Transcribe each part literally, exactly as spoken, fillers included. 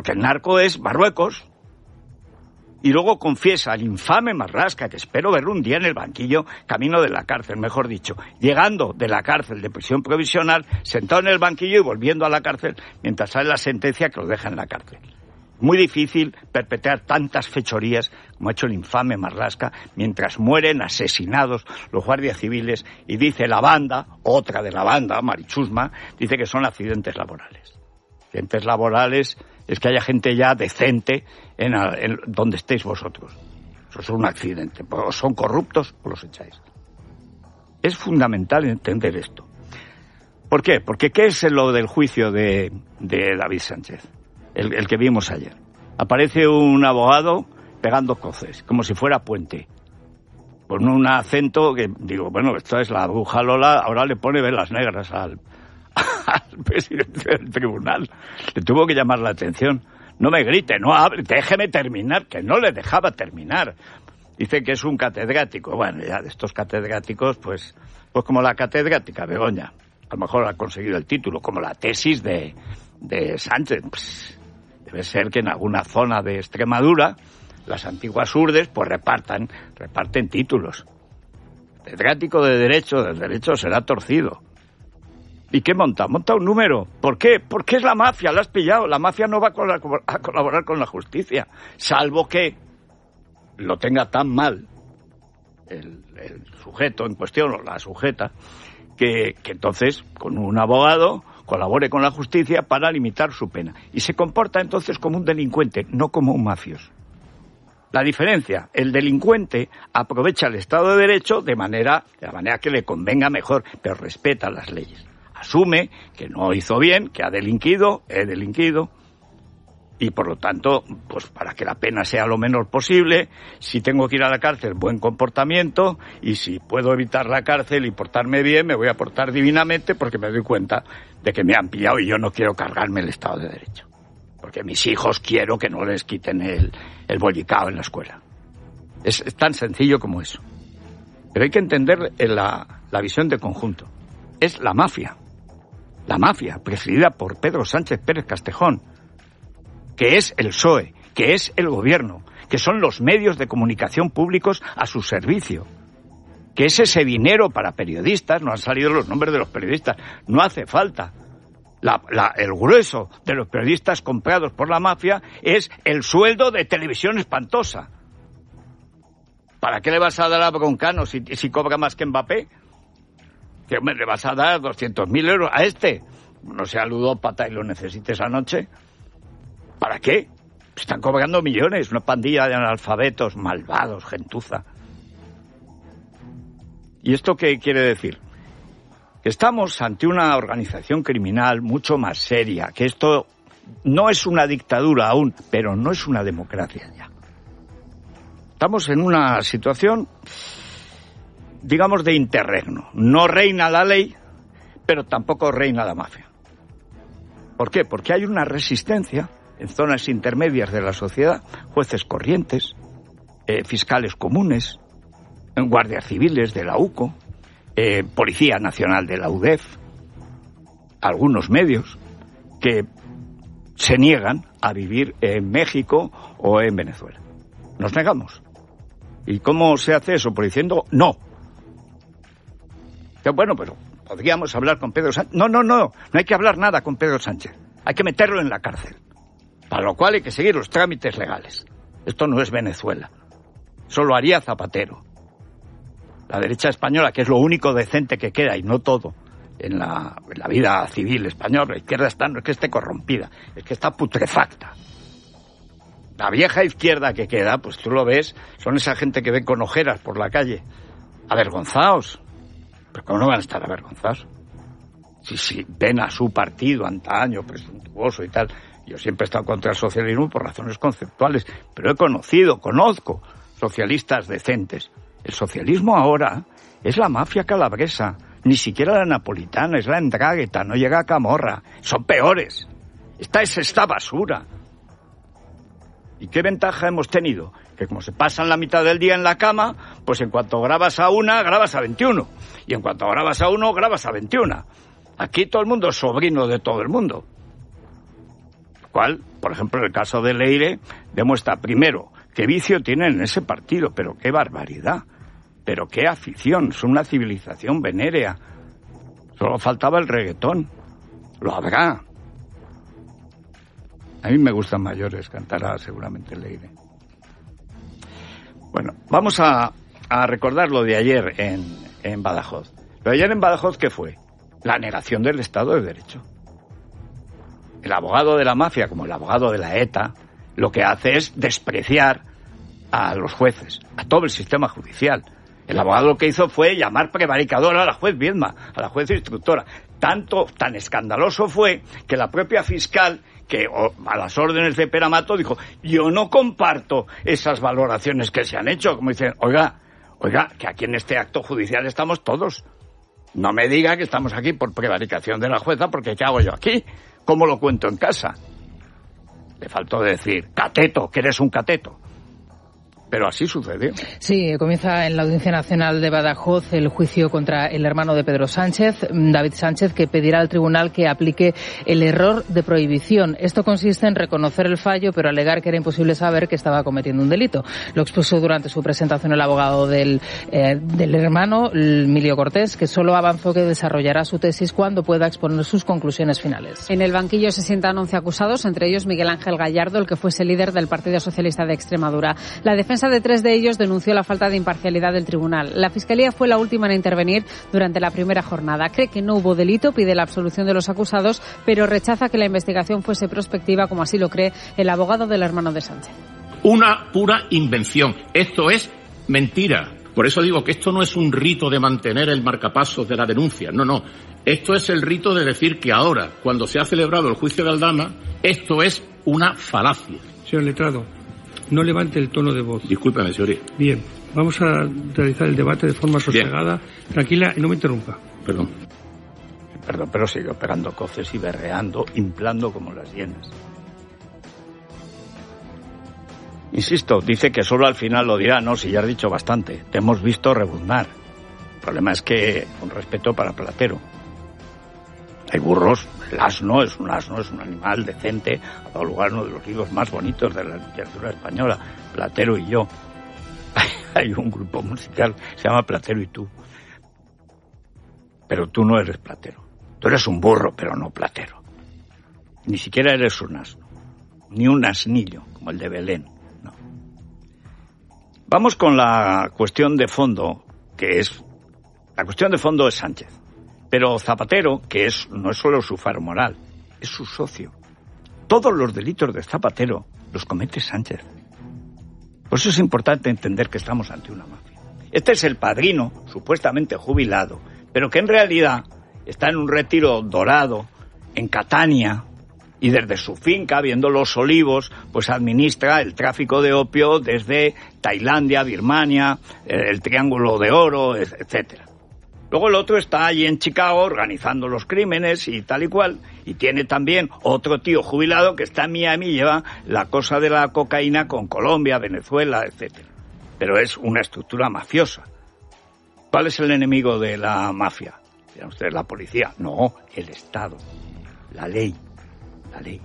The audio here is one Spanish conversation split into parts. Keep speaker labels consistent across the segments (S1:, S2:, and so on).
S1: porque el narco es Marruecos. Y luego confiesa al infame Marlaska, que espero verlo un día en el banquillo, camino de la cárcel, mejor dicho, llegando de la cárcel de prisión provisional, sentado en el banquillo y volviendo a la cárcel mientras sale la sentencia que lo deja en la cárcel. Muy difícil perpetrar tantas fechorías como ha hecho el infame Marlaska mientras mueren asesinados los guardias civiles, y dice la banda, otra de la banda, Marichusma, dice que son accidentes laborales. Accidentes laborales es que haya gente ya decente en, en donde estéis vosotros. Eso es un accidente. O son corruptos o los echáis. Es fundamental entender esto. ¿Por qué? Porque ¿qué es lo del juicio de, de David Sánchez? El, el que vimos ayer. Aparece un abogado pegando coces, como si fuera Puente. Con un acento que, digo, bueno, esto es la bruja Lola, ahora le pone velas negras al... al presidente del tribunal. Le tuvo que llamar la atención. No me grite, no hable, déjeme terminar, que no le dejaba terminar. Dice que es un catedrático. Bueno, ya de estos catedráticos, pues, pues como la catedrática Begoña. A lo mejor ha conseguido el título, como la tesis de, de Sánchez. Pues, debe ser que en alguna zona de Extremadura las antiguas urdes pues repartan, reparten títulos. Catedrático de Derecho, del Derecho será torcido. ¿Y qué monta? Monta un número. ¿Por qué? Porque es la mafia, la has pillado. La mafia no va a colaborar con la justicia, salvo que lo tenga tan mal el, el sujeto en cuestión, o la sujeta, que, que entonces, con un abogado, colabore con la justicia para limitar su pena. Y se comporta entonces como un delincuente, no como un mafioso. La diferencia, el delincuente aprovecha el Estado de Derecho de manera, de la manera que le convenga mejor, pero respeta las leyes. Asume que no hizo bien, que ha delinquido, he delinquido, y por lo tanto, pues para que la pena sea lo menor posible, si tengo que ir a la cárcel, buen comportamiento, y si puedo evitar la cárcel y portarme bien, me voy a portar divinamente porque me doy cuenta de que me han pillado y yo no quiero cargarme el Estado de Derecho. Porque mis hijos quiero que no les quiten el, el bollicao en la escuela. Es, es tan sencillo como eso. Pero hay que entender la, la visión de conjunto. Es la mafia. La mafia, presidida por Pedro Sánchez Pérez Castejón, que es el P S O E, que es el gobierno, que son los medios de comunicación públicos a su servicio, que es ese dinero para periodistas, no han salido los nombres de los periodistas, no hace falta. La, la, el grueso de los periodistas comprados por la mafia es el sueldo de Televisión Espantosa. ¿Para qué le vas a dar a Broncano si, si cobra más que Mbappé? Que hombre, le vas a dar doscientos mil euros a este. No sea ludópata y lo necesites anoche. ¿Para qué? Están cobrando millones, una pandilla de analfabetos, malvados, gentuza. ¿Y esto qué quiere decir? Que estamos ante una organización criminal mucho más seria, que esto no es una dictadura aún, pero no es una democracia ya. Estamos en una situación, digamos, de interregno. No reina la ley, pero tampoco reina la mafia. ¿Por qué? Porque hay una resistencia en zonas intermedias de la sociedad, jueces corrientes, eh, fiscales comunes, guardias civiles de la U C O, eh, Policía Nacional de la U D E F, algunos medios que se niegan a vivir en México o en Venezuela. Nos negamos. ¿Y cómo se hace eso? Por diciendo no. Que bueno, pero podríamos hablar con Pedro Sánchez. No, no, no, no hay que hablar nada con Pedro Sánchez. Hay que meterlo en la cárcel. Para lo cual hay que seguir los trámites legales. Esto no es Venezuela. Eso lo haría Zapatero. La derecha española, que es lo único decente que queda, y no todo, en la, en la vida civil española. La izquierda está, no es que esté corrompida, es que está putrefacta. La vieja izquierda que queda, pues tú lo ves, son esa gente que ve con ojeras por la calle. Avergonzaos. ¿Pero cómo no van a estar avergonzados? Si, si ven a su partido antaño, presuntuoso y tal. Yo siempre he estado contra el socialismo por razones conceptuales, pero he conocido, conozco socialistas decentes. El socialismo ahora es la mafia calabresa, ni siquiera la napolitana, es la Ndrangheta, no llega a Camorra. Son peores. Esta es esta basura. ¿Y qué ventaja hemos tenido? Que como se pasan la mitad del día en la cama, pues en cuanto grabas a una, grabas a veintiuno. Y en cuanto grabas a uno, grabas a veintiuno. Aquí todo el mundo es sobrino de todo el mundo. cual, por ejemplo, el caso de Leire demuestra, primero, qué vicio tienen en ese partido, pero qué barbaridad, pero qué afición, es una civilización venérea. Solo faltaba el reggaetón. Lo habrá. A mí me gustan mayores, cantará seguramente Leire. Bueno, vamos a, a recordar lo de ayer en, en Badajoz. Lo de ayer en Badajoz, ¿qué fue? La negación del Estado de Derecho. El abogado de la mafia, como el abogado de la ETA, lo que hace es despreciar a los jueces, a todo el sistema judicial. El abogado lo que hizo fue llamar prevaricadora a la juez Viedma, a la juez instructora. Tanto, tan escandaloso fue que la propia fiscal, que a las órdenes de Pere Mato, dijo, yo no comparto esas valoraciones que se han hecho. Como dicen, oiga, oiga, que aquí en este acto judicial estamos todos. No me diga que estamos aquí por prevaricación de la jueza, porque ¿qué hago yo aquí? ¿Cómo lo cuento en casa? Le faltó decir, cateto, que eres un cateto. Pero así sucedió.
S2: Sí, comienza en la Audiencia Nacional de Badajoz el juicio contra el hermano de Pedro Sánchez, David Sánchez, que pedirá al tribunal que aplique el error de prohibición. Esto consiste en reconocer el fallo, pero alegar que era imposible saber que estaba cometiendo un delito. Lo expuso durante su presentación el abogado del, eh, del hermano, Emilio Cortés, que solo avanzó que desarrollará su tesis cuando pueda exponer sus conclusiones finales.
S3: En el banquillo se sientan once acusados, entre ellos Miguel Ángel Gallardo, el que fuese líder del Partido Socialista de Extremadura. La defensa de tres de ellos denunció la falta de imparcialidad del tribunal. La Fiscalía fue la última en intervenir durante la primera jornada. Cree que no hubo delito, pide la absolución de los acusados, pero rechaza que la investigación fuese prospectiva, como así lo cree el abogado del hermano de Sánchez.
S4: Una pura invención. Esto es mentira. Por eso digo que esto no es un rito de mantener el marcapasos de la denuncia. No, no. Esto es el rito de decir que ahora, cuando se ha celebrado el juicio de Aldama, esto es una falacia.
S5: Señor letrado, no levante el tono de voz.
S4: Discúlpame, señoría.
S5: Bien, vamos a realizar el debate de forma sosegada, Bien. tranquila y no me interrumpa.
S4: Perdón.
S1: Perdón, pero sigo pegando coces y berreando, inflando como las hienas. Insisto, dice que solo al final lo dirá. No, si ya has dicho bastante. Te hemos visto rebuznar. El problema es que, con respeto para Platero, hay burros. El asno es un asno, es un animal decente. Ha dado lugar a uno de los libros más bonitos de la literatura española, Platero y yo. Hay un grupo musical, se llama Platero y tú. Pero tú no eres Platero. Tú eres un burro, pero no Platero. Ni siquiera eres un asno. Ni un asnillo, como el de Belén. No. Vamos con la cuestión de fondo, que es... La cuestión de fondo es Sánchez. Pero Zapatero, que es no es solo su faro moral, es su socio. Todos los delitos de Zapatero los comete Sánchez. Por eso es importante entender que estamos ante una mafia. Este es el padrino, supuestamente jubilado, pero que en realidad está en un retiro dorado, en Catania, y desde su finca, viendo los olivos, pues administra el tráfico de opio desde Tailandia, Birmania, el Triángulo de Oro, etcétera. Luego el otro está allí en Chicago organizando los crímenes y tal y cual. Y tiene también otro tío jubilado que está en Miami y lleva la cosa de la cocaína con Colombia, Venezuela, etcétera. Pero es una estructura mafiosa. ¿Cuál es el enemigo de la mafia? Dirán ustedes, la policía. No, el Estado. La ley. La ley.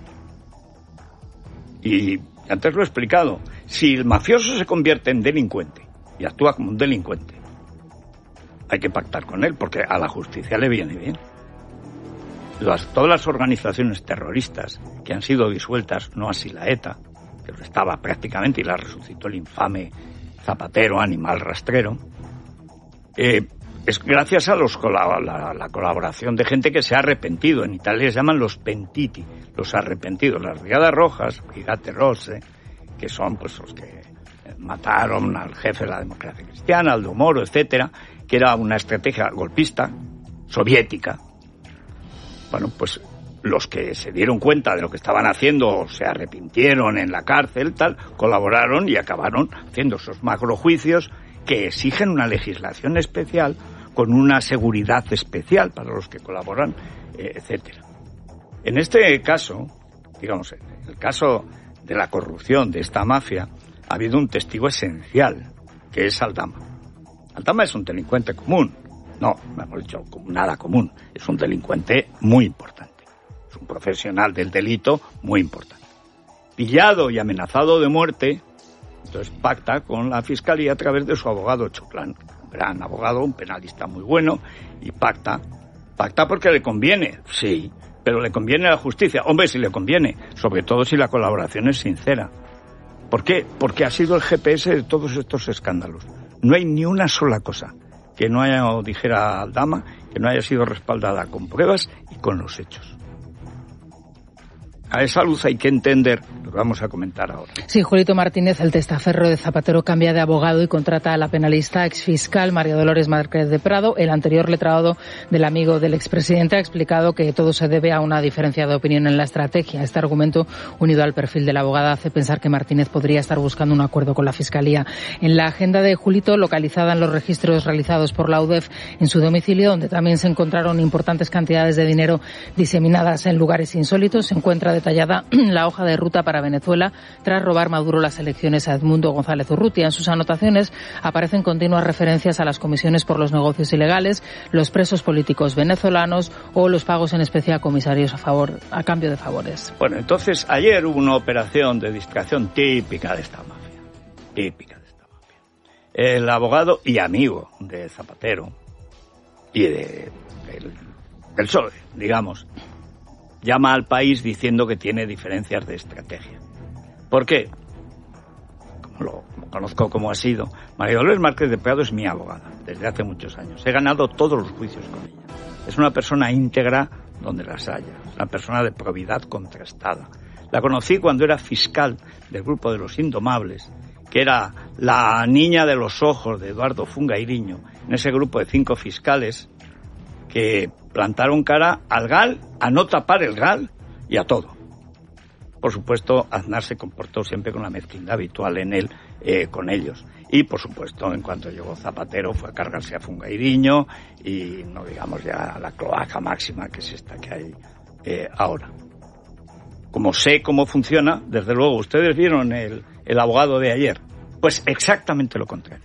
S1: Y antes lo he explicado. Si el mafioso se convierte en delincuente y actúa como un delincuente, hay que pactar con él, porque a la justicia le viene bien. Las, todas las organizaciones terroristas que han sido disueltas, no así la ETA, que lo estaba prácticamente y la resucitó el infame Zapatero, animal rastrero, eh, es gracias a los, la, la, la colaboración de gente que se ha arrepentido. En Italia se llaman los pentiti, los arrepentidos. Las Brigadas Rojas, Brigate Rosse, que son pues los que mataron al jefe de la democracia cristiana, Aldo Moro, etcétera, que era una estrategia golpista, soviética. Bueno, pues los que se dieron cuenta de lo que estaban haciendo, se arrepintieron en la cárcel, tal, colaboraron y acabaron haciendo esos macrojuicios que exigen una legislación especial, con una seguridad especial para los que colaboran, eh, etcétera. En este caso, digamos, en el caso de la corrupción de esta mafia, ha habido un testigo esencial, que es Aldama. Aldama es un delincuente común. No, mejor dicho, nada común. Es un delincuente muy importante. Es un profesional del delito muy importante. pillado y amenazado de muerte, entonces pacta con la Fiscalía a través de su abogado Choclán, un gran abogado, un penalista muy bueno, y pacta. Pacta porque le conviene, sí, pero le conviene a la justicia. Hombre, si le conviene, sobre todo si la colaboración es sincera. ¿Por qué? Porque ha sido el G P S de todos estos escándalos. No hay ni una sola cosa que no haya, o dijera Aldama, que no haya sido respaldada con pruebas y con los hechos. A esa luz hay que entender lo que vamos a comentar ahora.
S2: Sí, Julito Martínez, el testaferro de Zapatero, cambia de abogado y contrata a la penalista exfiscal María Dolores Márquez de Prado. El anterior letrado del amigo del expresidente ha explicado que todo se debe a una diferencia de opinión en la estrategia. Este argumento, unido al perfil de la abogada, hace pensar que Martínez podría estar buscando un acuerdo con la Fiscalía. En la agenda de Julito, localizada en los registros realizados por la U D E F en su domicilio, donde también se encontraron importantes cantidades de dinero diseminadas en lugares insólitos, se encuentra detallada la hoja de ruta para Venezuela tras robar Maduro las elecciones a Edmundo González Urrutia. En sus anotaciones aparecen continuas referencias a las comisiones por los negocios ilegales, los presos políticos venezolanos o los pagos en especie a comisarios a favor, a cambio de favores.
S1: Bueno, entonces ayer hubo una operación de distracción típica de esta mafia, típica de esta mafia. El abogado y amigo de Zapatero y de, del, del P S O E, digamos, llama al país diciendo que tiene diferencias de estrategia. ¿Por qué? Como lo como conozco como ha sido, María Dolores Márquez de Prado es mi abogada desde hace muchos años. He ganado todos los juicios con ella. Es una persona íntegra donde las haya, es una persona de probidad contrastada. La conocí cuando era fiscal del Grupo de los Indomables, que era la niña de los ojos de Eduardo Fungairiño, en ese grupo de cinco fiscales que plantaron cara al G A L, a no tapar el G A L y a todo. Por supuesto, Aznar se comportó siempre con la mezquindad habitual en él, eh, con ellos. Y, por supuesto, en cuanto llegó Zapatero, fue a cargarse a Fungairiño y, no digamos ya, la cloaca máxima que es esta que hay eh, ahora. Como sé cómo funciona, desde luego, ustedes vieron el, el abogado de ayer, pues exactamente lo contrario.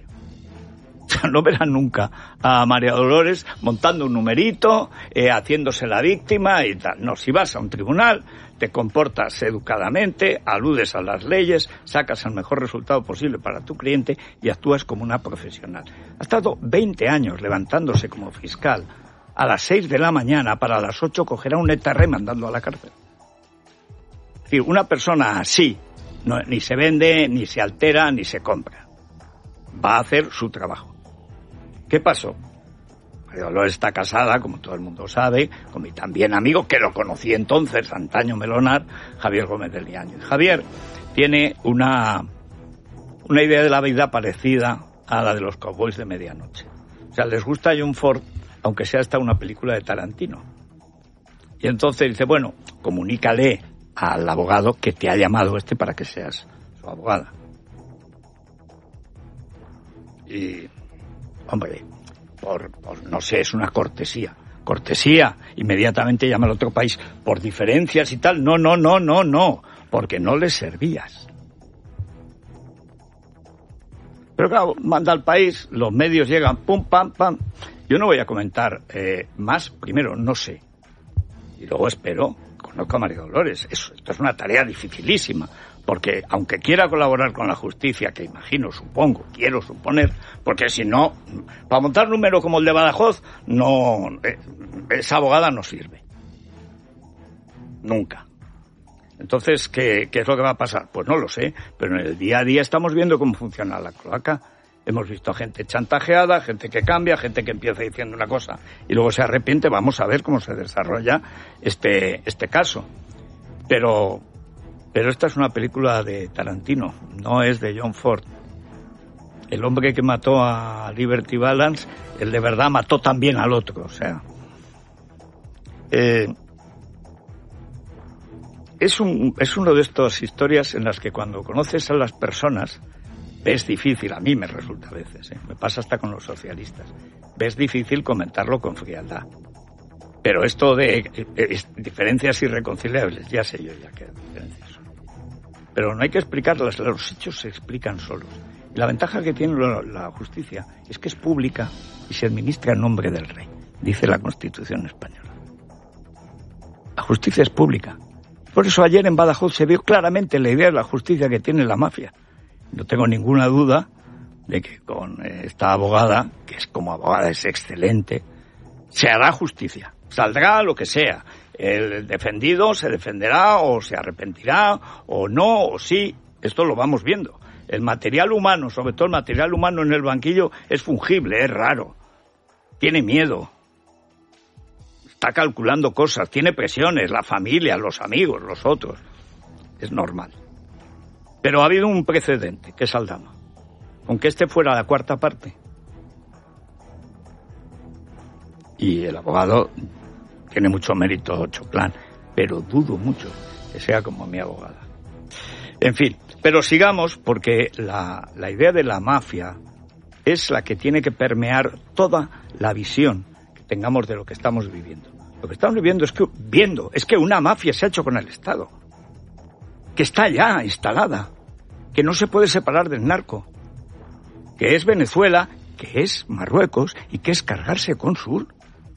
S1: No verán nunca a María Dolores montando un numerito, eh, haciéndose la víctima y tal. No, si vas a un tribunal, te comportas educadamente, aludes a las leyes, sacas el mejor resultado posible para tu cliente y actúas como una profesional. Ha estado veinte años levantándose como fiscal a las seis de la mañana para a las ocho coger a un etarra mandando a la cárcel. Es decir, una persona así no, ni se vende, ni se altera, ni se compra. Va a hacer su trabajo. ¿Qué pasó? María Dolores está casada, como todo el mundo sabe, con mi también amigo, que lo conocí entonces, antaño melonar, Javier Gómez del Llaño. Javier tiene una, una idea de la vida parecida a la de los cowboys de medianoche. O sea, les gusta John Ford, aunque sea hasta una película de Tarantino. Y entonces dice, bueno, comunícale al abogado que te ha llamado este para que seas su abogada. Y... hombre, por, por, no sé, es una cortesía. Cortesía, inmediatamente llama al otro país. Por diferencias y tal. No, no, no, no, no. Porque no les servías. Pero claro, manda al país, los medios llegan, pum, pam, pam. Yo no voy a comentar eh, más. Primero, no sé. Y luego espero, conozco a María Dolores. Eso, esto es una tarea dificilísima. Porque aunque quiera colaborar con la justicia, que imagino, supongo, quiero suponer, porque si no, para montar número como el de Badajoz, no, eh, esa abogada no sirve. Nunca. Entonces, ¿qué, ¿qué es lo que va a pasar? Pues no lo sé, pero en el día a día estamos viendo cómo funciona la cloaca. Hemos visto gente chantajeada, gente que cambia, gente que empieza diciendo una cosa y luego se arrepiente. Vamos a ver cómo se desarrolla este, este caso. Pero... Pero esta es una película de Tarantino, no es de John Ford. El hombre que mató a Liberty Balance, el de verdad mató también al otro, o sea. Eh, es un es una de estas historias en las que cuando conoces a las personas, ves difícil, a mí me resulta a veces, ¿eh? Me pasa hasta con los socialistas, ves difícil comentarlo con frialdad. Pero esto de eh, eh, diferencias irreconciliables, ya sé yo ya qué diferencias. Pero no hay que explicarlas, los hechos se explican solos. Y la ventaja que tiene la justicia es que es pública y se administra en nombre del rey, dice la Constitución española. La justicia es pública, Por eso ayer en Badajoz se vio claramente la idea de la justicia que tiene la mafia. No tengo ninguna duda de que con esta abogada, que es como abogada es excelente, se hará justicia. Saldrá lo que sea. El defendido se defenderá o se arrepentirá o no o sí. Esto lo vamos viendo. El material humano, sobre todo el material humano en el banquillo, es fungible, es raro. Tiene miedo. Está calculando cosas, tiene presiones, la familia, los amigos, los otros. Es normal. Pero ha habido un precedente, que es Aldama. Aunque este fuera la cuarta parte. Y el abogado tiene mucho mérito, Choclán, pero dudo mucho que sea como mi abogada. En fin, pero sigamos, porque la, la idea de la mafia es la que tiene que permear toda la visión que tengamos de lo que estamos viviendo. Lo que estamos viviendo es que, viendo, es que una mafia se ha hecho con el Estado, que está ya instalada, que no se puede separar del narco, que es Venezuela, que es Marruecos y que es cargarse con Sur.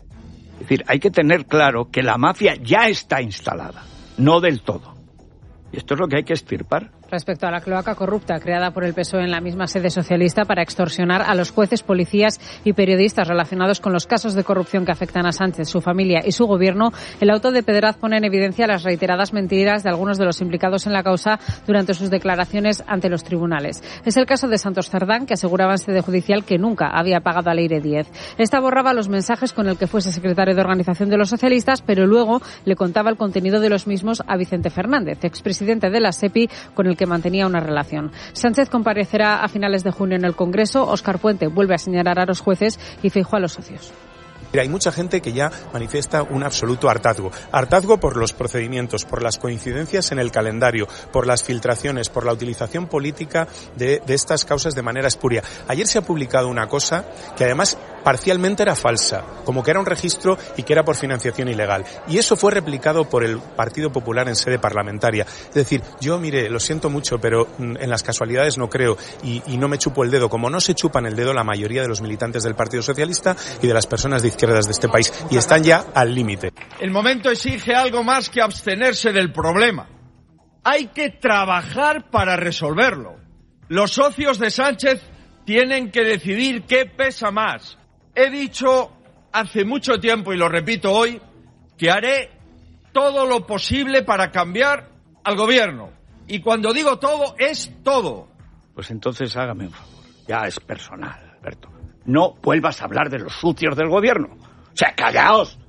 S1: Es decir, hay que tener claro que la mafia ya está instalada, no del todo. Y esto es lo que hay que extirpar.
S3: Respecto a la cloaca corrupta creada por el P S O E en la misma sede socialista para extorsionar a los jueces, policías y periodistas relacionados con los casos de corrupción que afectan a Sánchez, su familia y su gobierno, el auto de Pedraz pone en evidencia las reiteradas mentiras de algunos de los implicados en la causa durante sus declaraciones ante los tribunales. Es el caso de Santos Cerdán, que aseguraba en sede judicial que nunca había pagado a Leire Díez. Esta borraba los mensajes con el que fuese secretario de organización de los socialistas, pero luego le contaba el contenido de los mismos a Vicente Fernández, expresidente de la SEPI, con el que mantenía una relación. Sánchez comparecerá a finales de junio en el Congreso. Óscar Puente vuelve a señalar a los jueces y Feijóo a los socios.
S6: Mira, hay mucha gente que ya manifiesta un absoluto hartazgo. Hartazgo por los procedimientos, por las coincidencias en el calendario, por las filtraciones, por la utilización política de, de estas causas de manera espuria. Ayer se ha publicado una cosa que además parcialmente era falsa, como que era un registro y que era por financiación ilegal. Y eso fue replicado por el Partido Popular en sede parlamentaria. Es decir, yo, mire, lo siento mucho, pero en las casualidades no creo y, y no me chupo el dedo, como no se chupan el dedo la mayoría de los militantes del Partido Socialista y de las personas de izquierdas de este país, y están ya al límite.
S7: El momento exige algo más que abstenerse del problema. Hay que trabajar para resolverlo. Los socios de Sánchez tienen que decidir qué pesa más. He dicho hace mucho tiempo, y lo repito hoy, que haré todo lo posible para cambiar al gobierno. Y cuando digo todo, es todo.
S1: Pues entonces hágame un favor. Ya es personal, Alberto. No vuelvas a hablar de los sucios del gobierno. O sea, callaos.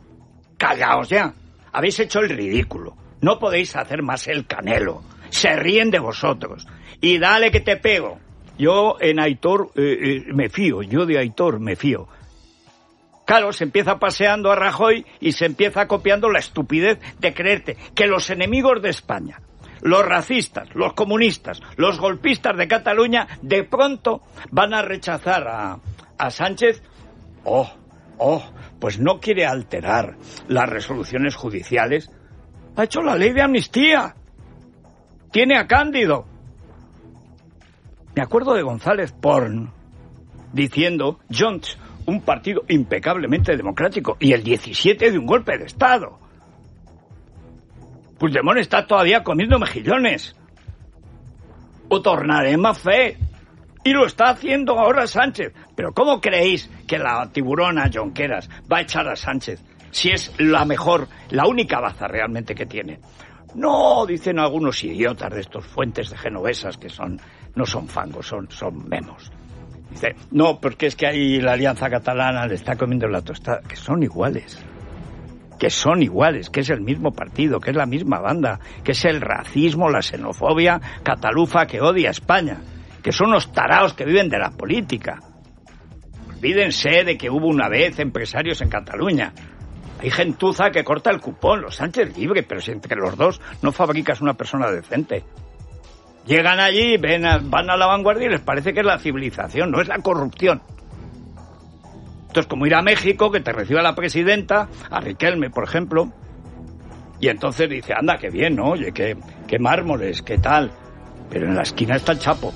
S1: Callaos ya. Habéis hecho el ridículo. No podéis hacer más el Canelo. Se ríen de vosotros. Y dale que te pego. Yo en Aitor eh, eh, me fío. Yo de Aitor me fío. Claro, se empieza paseando a Rajoy y se empieza copiando la estupidez de creerte que los enemigos de España, los racistas, los comunistas, los golpistas de Cataluña, de pronto van a rechazar a, a Sánchez. Oh, oh, pues no quiere alterar las resoluciones judiciales. Ha hecho la ley de amnistía. Tiene a Cándido. Me acuerdo de González Porn diciendo, Junts, un partido impecablemente democrático, y el diecisiete de un golpe de Estado. Puigdemont está todavía comiendo mejillones. O tornarem a fer. Y lo está haciendo ahora Sánchez. Pero ¿cómo creéis que la tiburona Jonqueras va a echar a Sánchez si es la mejor, la única baza realmente que tiene? No, dicen algunos idiotas de estos fuentes de genovesas que son, no son fangos, son, son memos. Dice, no, porque es que ahí la Alianza Catalana le está comiendo la tostada. Que son iguales. Que son iguales, que es el mismo partido, que es la misma banda, que es el racismo, la xenofobia catalufa que odia a España, que son los taraos que viven de la política. Olvídense de que hubo una vez empresarios en Cataluña. Hay gentuza que corta el cupón, los Sánchez libre, pero si entre los dos no fabricas una persona decente. Llegan allí, ven a, van a la vanguardia y les parece que es la civilización, no es la corrupción. Entonces, como ir a México, que te reciba la presidenta, a Riquelme, por ejemplo, y entonces dice, anda, qué bien, ¿no? Oye, qué, qué mármoles, qué tal. Pero en la esquina está el Chapo.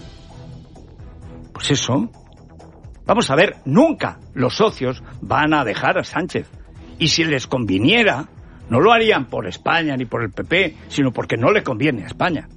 S1: Pues eso. Vamos a ver, nunca los socios van a dejar a Sánchez. Y si les conviniera, No lo harían por España ni por el P P, sino porque no le conviene a España.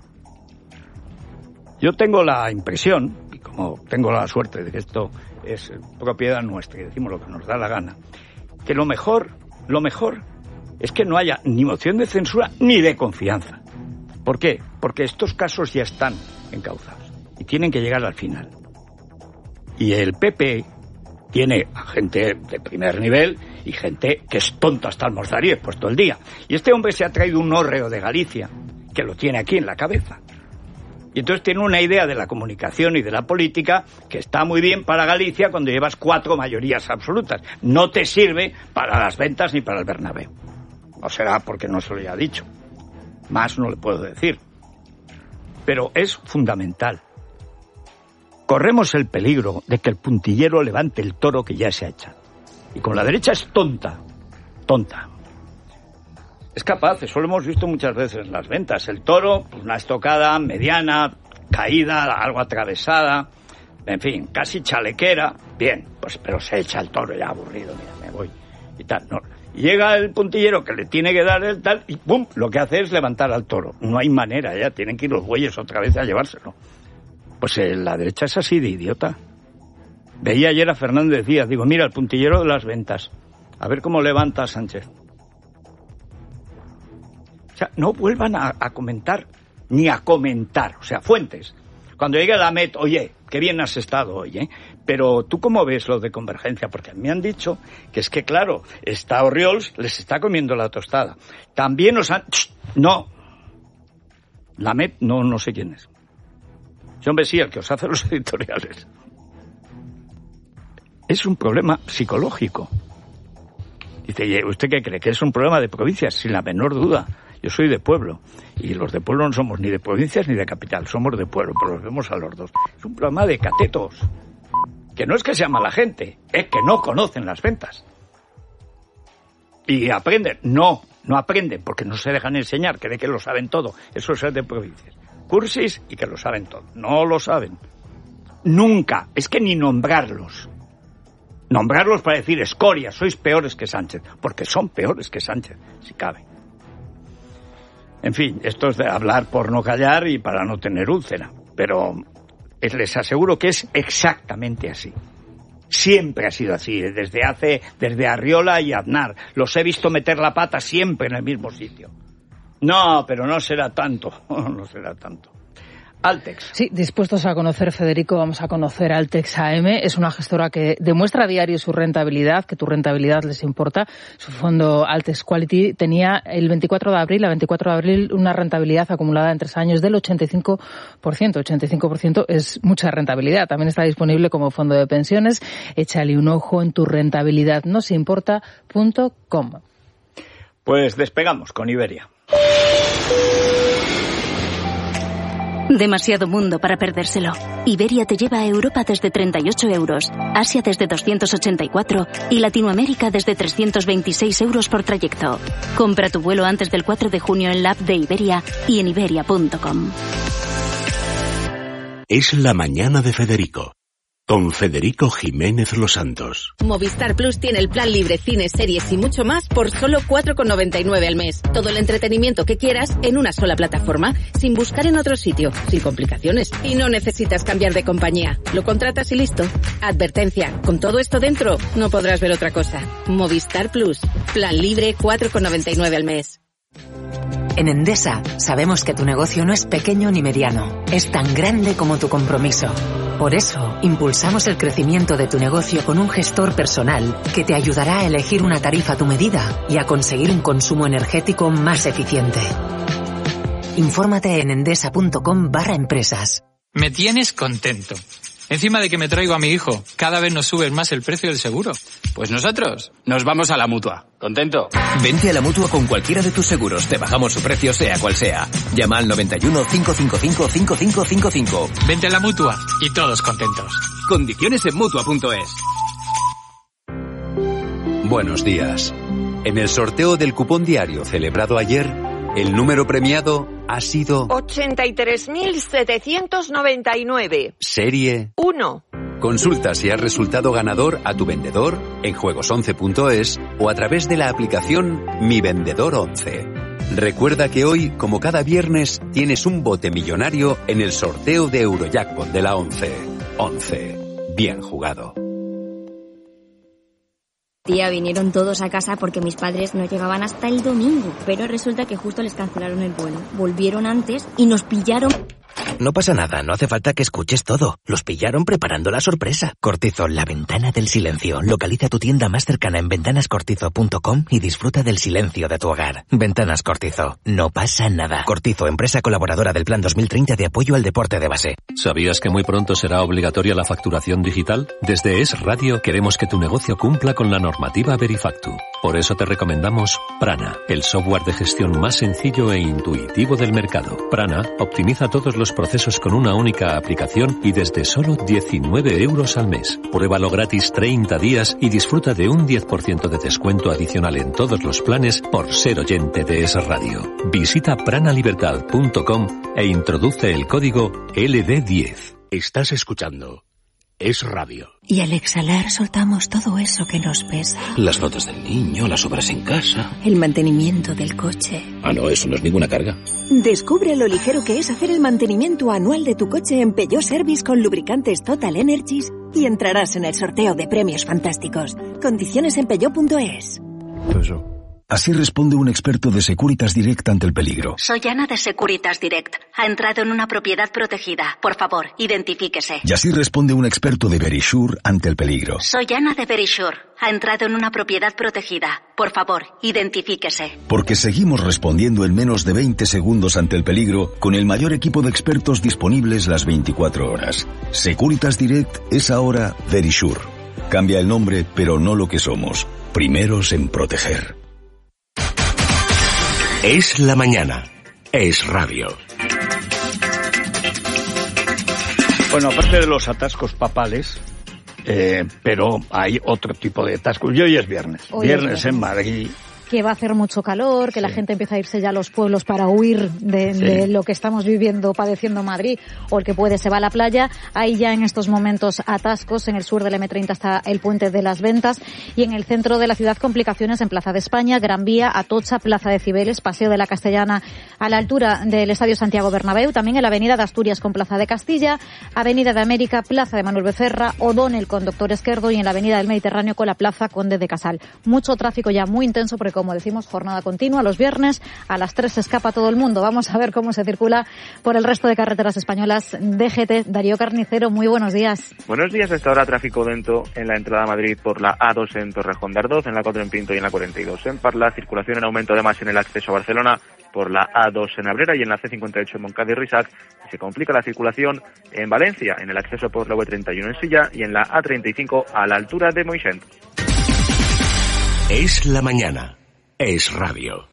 S1: Yo tengo la impresión, y como tengo la suerte de que esto es propiedad nuestra y decimos lo que nos da la gana, que lo mejor, lo mejor es que no haya ni moción de censura ni de confianza. ¿Por qué? Porque estos casos ya están encauzados y tienen que llegar al final. Y el P P tiene a gente de primer nivel y gente que es tonta hasta almorzaríes pues todo el día. Y este hombre se ha traído un hórreo de Galicia que lo tiene aquí en la cabeza. Y entonces tiene una idea de la comunicación y de la política que está muy bien para Galicia cuando llevas cuatro mayorías absolutas. No te sirve para las ventas ni para el Bernabéu. No será porque no se lo haya dicho. Más no le puedo decir. Pero es fundamental. Corremos el peligro de que el puntillero levante el toro que ya se ha echado. Y como la derecha es tonta, tonta, es capaz, eso lo hemos visto muchas veces en las ventas. El toro, pues una estocada mediana, caída, algo atravesada, en fin, casi chalequera, bien, pues pero se echa el toro ya aburrido, mira, me voy y tal, no. Y llega el puntillero que le tiene que dar el tal y ¡pum! Lo que hace es levantar al toro. No hay manera, ya tienen que ir los bueyes otra vez a llevárselo. Pues eh, la derecha es así de idiota. Veía ayer a Fernández Díaz, digo, mira, el puntillero de las ventas, a ver cómo levanta a Sánchez. O sea, no vuelvan a, a comentar, ni a comentar, o sea, fuentes. Cuando llegue la Met, oye, qué bien has estado hoy, ¿eh? Pero ¿tú cómo ves lo de Convergencia? Porque me han dicho que es que, claro, está Orriols, les está comiendo la tostada. También nos han... ¡Ch! No. La Met, no, no sé quién es. Yo, hombre, sí, el que os hace los editoriales. Es un problema psicológico. Dice, ¿usted qué cree? ¿Que es un problema de provincias? Sin la menor duda. Yo soy de pueblo, y los de pueblo no somos ni de provincias ni de capital, somos de pueblo, pero los vemos a los dos. Es un problema de catetos, que no es que sea mala gente, es que no conocen las ventas. Y aprenden, no, no aprenden, porque no se dejan enseñar, creen que lo saben todo, eso es ser de provincias. Cursis y que lo saben todo, no lo saben. Nunca, es que ni nombrarlos. Nombrarlos para decir escoria, sois peores que Sánchez, porque son peores que Sánchez, si cabe. En fin, esto es de hablar por no callar y para no tener úlcera, pero les aseguro que es exactamente así. Siempre ha sido así, desde hace, desde Arriola y Aznar. Los he visto meter la pata siempre en el mismo sitio. No, pero no será tanto, no será tanto. Altex.
S2: Sí, dispuestos a conocer, Federico, vamos a conocer Altex A M. Es una gestora que demuestra a diario su rentabilidad, que tu rentabilidad les importa. Su fondo Altex Quality tenía el veinticuatro de abril, a veinticuatro de abril, una rentabilidad acumulada en tres años del ochenta y cinco por ciento. ochenta y cinco por ciento es mucha rentabilidad. También está disponible como fondo de pensiones. Échale un ojo en tu rentabilidad nos importa punto com.
S1: Pues despegamos con Iberia.
S8: Demasiado mundo para perdérselo. Iberia te lleva a Europa desde treinta y ocho euros, Asia desde doscientos ochenta y cuatro y Latinoamérica desde trescientos veintiséis euros por trayecto. Compra tu vuelo antes del cuatro de junio en la app de Iberia y en iberia punto com.
S9: Es la mañana de Federico, con Federico Jiménez Los Santos.
S10: Movistar Plus tiene el plan libre, cines, series y mucho más por solo cuatro con noventa y nueve al mes. Todo el entretenimiento que quieras en una sola plataforma, sin buscar en otro sitio, sin complicaciones. Y no necesitas cambiar de compañía. Lo contratas y listo. Advertencia, con todo esto dentro, no podrás ver otra cosa. Movistar Plus, plan libre, cuatro con noventa y nueve al mes.
S11: En Endesa sabemos que tu negocio no es pequeño ni mediano, es tan grande como tu compromiso. Por eso, impulsamos el crecimiento de tu negocio con un gestor personal que te ayudará a elegir una tarifa a tu medida y a conseguir un consumo energético más eficiente. Infórmate en endesa punto com barra empresas.
S12: Me tienes contento. Encima de que me traigo a mi hijo, cada vez nos suben más el precio del seguro.
S13: Pues nosotros nos vamos a la Mutua. ¿Contento?
S14: Vente a la Mutua con cualquiera de tus seguros. Te bajamos su precio sea cual sea. Llama al noventa y uno, cinco cinco cinco, cinco cinco cinco cinco.
S12: Vente a la Mutua y todos contentos.
S14: Condiciones en Mutua punto es.
S15: Buenos días. En el sorteo del cupón diario celebrado ayer, el número premiado ha sido
S16: ochenta y tres mil setecientos noventa y nueve.
S15: Serie
S16: uno.
S15: Consulta si has resultado ganador a tu vendedor en juegos once punto es o a través de la aplicación Mi Vendedor once. Recuerda que hoy, como cada viernes, tienes un bote millonario en el sorteo de Eurojackpot de la once. once. Bien jugado.
S16: Tía, vinieron todos a casa porque mis padres no llegaban hasta el domingo, pero resulta que justo les cancelaron el vuelo. Volvieron antes y nos pillaron...
S17: No pasa nada, no hace falta que escuches todo. Los pillaron preparando la sorpresa. Cortizo, la ventana del silencio. Localiza tu tienda más cercana en ventanas cortizo punto com y disfruta del silencio de tu hogar. Ventanas Cortizo, no pasa nada. Cortizo, empresa colaboradora del Plan dos mil treinta de apoyo al deporte de base.
S18: ¿Sabías que muy pronto será obligatoria la facturación digital? Desde Es Radio queremos que tu negocio cumpla con la normativa Verifactu. Por eso te recomendamos Prana, el software de gestión más sencillo e intuitivo del mercado. Prana optimiza todos los procesos con una única aplicación y desde solo diecinueve euros al mes. Pruébalo gratis treinta días y disfruta de un diez por ciento de descuento adicional en todos los planes por ser oyente de Es Radio. Visita pranalibertad punto com e introduce el código L D diez.
S9: Estás escuchando Es Radio.
S19: Y al exhalar soltamos todo eso que nos pesa.
S20: Las fotos del niño, las obras en casa.
S19: El mantenimiento del coche.
S20: Ah, no, eso no es ninguna carga.
S21: Descubre lo ligero que es hacer el mantenimiento anual de tu coche en Peugeot Service con lubricantes Total Energies y entrarás en el sorteo de premios fantásticos. Condiciones en peugeot punto es.
S22: Eso. Así responde un experto de Securitas Direct ante el peligro.
S8: Soy Ana de Securitas Direct. Ha entrado en una propiedad protegida. Por favor, identifíquese.
S22: Y así responde un experto de Verisure ante el peligro.
S8: Soy Ana de Verisure. Ha entrado en una propiedad protegida. Por favor, identifíquese.
S22: Porque seguimos respondiendo en menos de veinte segundos ante el peligro con el mayor equipo de expertos disponibles las veinticuatro horas. Securitas Direct es ahora Verisure. Cambia el nombre, pero no lo que somos. Primeros en proteger.
S9: Es la mañana. Es Radio.
S1: Bueno, aparte de los atascos papales, eh, pero hay otro tipo de atascos. Y hoy es viernes.
S23: Hoy
S1: viernes
S23: es viernes.
S1: en Madrid.
S23: Que va a hacer mucho calor, que sí. La gente empieza a irse ya a los pueblos para huir de, sí. de lo que estamos viviendo, padeciendo en Madrid, o el que puede se va a la playa. Hay ya en estos momentos atascos. En el sur del eme treinta está el Puente de las Ventas y en el centro de la ciudad complicaciones en Plaza de España, Gran Vía, Atocha, Plaza de Cibeles, Paseo de la Castellana a la altura del Estadio Santiago Bernabéu, también en la Avenida de Asturias con Plaza de Castilla, Avenida de América, Plaza de Manuel Becerra, O'Donnell con Doctor Esquerdo y en la Avenida del Mediterráneo con la Plaza Conde de Casal. Mucho tráfico ya muy intenso porque, como decimos, jornada continua. Los viernes a las tres se escapa todo el mundo. Vamos a ver cómo se circula por el resto de carreteras españolas. D G T, Darío Carnicero, muy buenos días.
S24: Buenos días. Hasta ahora tráfico lento en la entrada a Madrid por la A dos en Torrejón de Ardoz, en la cuatro en Pinto y en la cuarenta y dos en Parla. Circulación en aumento además en el acceso a Barcelona por la A dos en Abrera y en la C cincuenta y ocho en Montcada y Risac. Se complica la circulación en Valencia, en el acceso por la U treinta y uno en Silla y en la A treinta y cinco a la altura de Moixent.
S9: Es la mañana. Es Radio.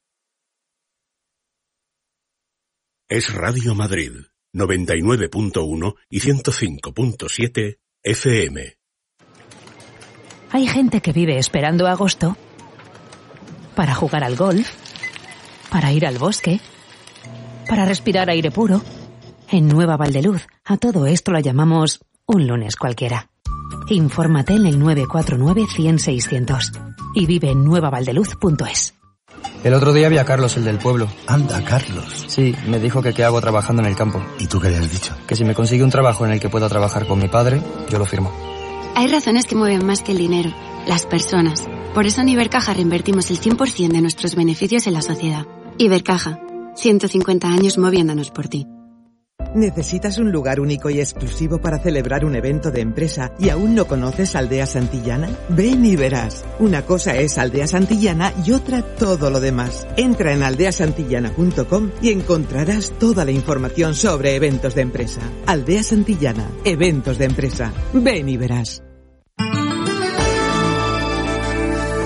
S9: Es Radio Madrid, noventa y nueve punto uno y ciento cinco punto siete F M.
S25: Hay gente que vive esperando agosto para jugar al golf, para ir al bosque, para respirar aire puro. En Nueva Valdeluz, a todo esto lo llamamos un lunes cualquiera. Infórmate en el nueve cuatro nueve, cien, seiscientos y vive en nueva valdeluz punto es.
S26: El otro día vi a Carlos, el del pueblo.
S27: Anda, Carlos.
S26: Sí, me dijo que qué hago trabajando en el campo.
S27: ¿Y tú qué le has dicho?
S26: Que si me consigue un trabajo en el que pueda trabajar con mi padre, yo lo firmo.
S28: Hay razones que mueven más que el dinero, las personas. Por eso en Ibercaja reinvertimos el cien por ciento de nuestros beneficios en la sociedad. Ibercaja, ciento cincuenta años moviéndonos por ti.
S29: ¿Necesitas un lugar único y exclusivo para celebrar un evento de empresa y aún no conoces Aldea Santillana? Ven y verás. Una cosa es Aldea Santillana y otra todo lo demás. Entra en aldea santillana punto com y encontrarás toda la información sobre eventos de empresa. Aldea Santillana, eventos de empresa. Ven y verás.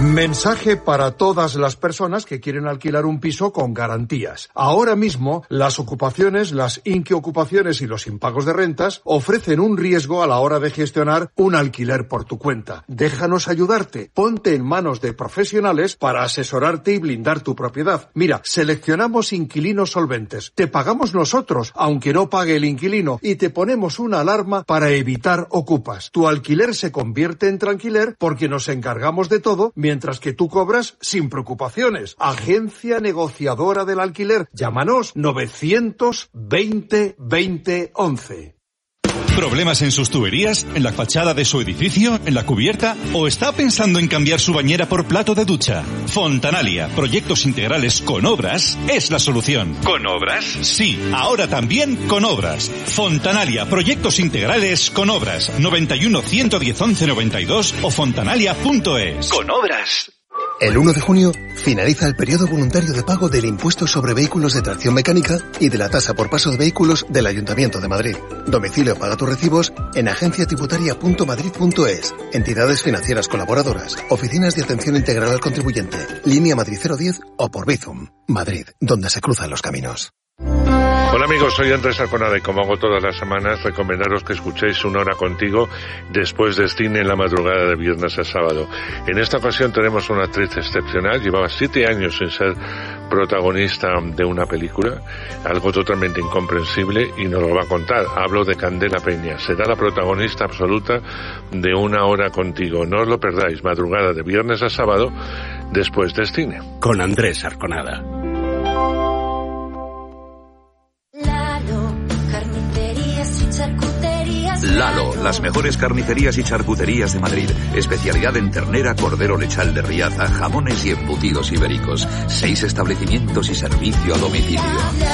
S2: Mensaje para todas las personas que quieren alquilar un piso con garantías. Ahora mismo, las ocupaciones, las inquiocupaciones y los impagos de rentas ofrecen un riesgo a la hora de gestionar un alquiler por tu cuenta. Déjanos ayudarte. Ponte en manos de profesionales para asesorarte y blindar tu propiedad. Mira, seleccionamos inquilinos solventes. Te pagamos nosotros, aunque no pague el inquilino, y te ponemos una alarma para evitar ocupas. Tu alquiler se convierte en tranquiler porque nos encargamos de todo, mientras que tú cobras sin preocupaciones. Agencia negociadora del alquiler. Llámanos novecientos veinte veinte once.
S3: ¿Problemas en sus tuberías? ¿En la fachada de su edificio? ¿En la cubierta? ¿O está pensando en cambiar su bañera por plato de ducha? Fontanalia, proyectos integrales con obras, es la solución. ¿Con obras? Sí, ahora también con obras. Fontanalia, proyectos integrales con obras. noventa y uno, ciento diez, once, noventa y dos o fontanalia punto es. Con obras.
S4: El uno de junio finaliza el periodo voluntario de pago del impuesto sobre vehículos de tracción mecánica y de la tasa por paso de vehículos del Ayuntamiento de Madrid. Domicilio paga tus recibos en agencia tributaria punto madrid punto es, entidades financieras colaboradoras, oficinas de atención integral al contribuyente, línea Madrid cero diez o por Bizum. Madrid, donde se cruzan los caminos.
S5: Hola amigos, soy Andrés Arconada y como hago todas las semanas, recomendaros que escuchéis Una Hora Contigo después de cine en la madrugada de viernes a sábado. En esta ocasión tenemos una actriz excepcional, llevaba siete años sin ser protagonista de una película, algo totalmente incomprensible y nos lo va a contar. Hablo de Candela Peña, será la protagonista absoluta de Una Hora Contigo. No os lo perdáis, madrugada de viernes a sábado después de cine.
S9: Con Andrés Arconada.
S6: Lalo, las mejores carnicerías y charcuterías de Madrid. Especialidad en ternera, cordero lechal de Riaza, jamones y embutidos ibéricos. Seis establecimientos y servicio a domicilio.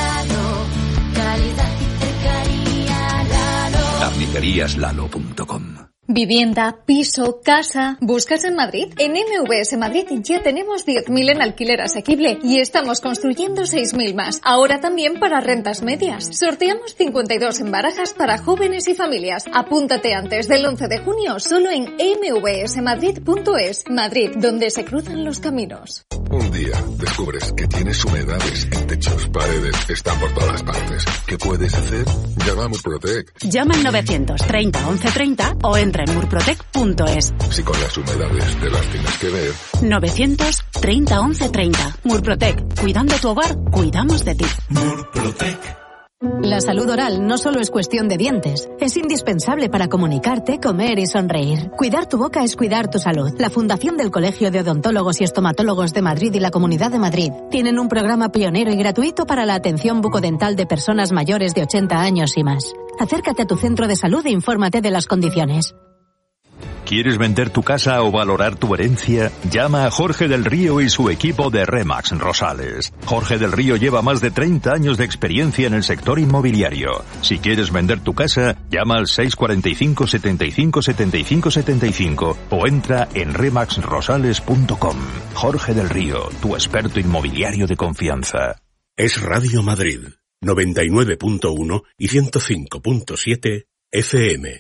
S6: carnicerías lalo punto com.
S7: Vivienda, piso, casa. ¿Buscas en Madrid? En M V S Madrid ya tenemos diez mil en alquiler asequible y estamos construyendo seis mil más. Ahora también para rentas medias. Sorteamos cincuenta y dos en barajas para jóvenes y familias. Apúntate antes del once de junio solo en eme ve ese madrid punto es. Madrid, donde se cruzan los caminos.
S10: Un día descubres que tienes humedades en techos, paredes, están por todas partes. ¿Qué puedes hacer? Llama a Murprotec.
S11: Llama al novecientos treinta once treinta o entra en murprotec punto es.
S10: Si con las humedades te las tienes que ver.
S11: novecientos treinta once treinta. Murprotec. Cuidando tu hogar, cuidamos de ti.
S10: Murprotec.
S25: La salud oral no solo es cuestión de dientes, es indispensable para comunicarte, comer y sonreír. Cuidar tu boca es cuidar tu salud. La Fundación del Colegio de Odontólogos y Estomatólogos de Madrid y la Comunidad de Madrid tienen un programa pionero y gratuito para la atención bucodental de personas mayores de ochenta años y más. Acércate a tu centro de salud e infórmate de las condiciones.
S13: ¿Quieres vender tu casa o valorar tu herencia? Llama a Jorge del Río y su equipo de Remax Rosales. Jorge del Río lleva más de treinta años de experiencia en el sector inmobiliario. Si quieres vender tu casa, llama al seis cuatro cinco, setenta y cinco, setenta y cinco, setenta y cinco o entra en remax rosales punto com. Jorge del Río, tu experto inmobiliario de confianza.
S9: Es Radio Madrid, noventa y nueve punto uno y ciento cinco punto siete F M.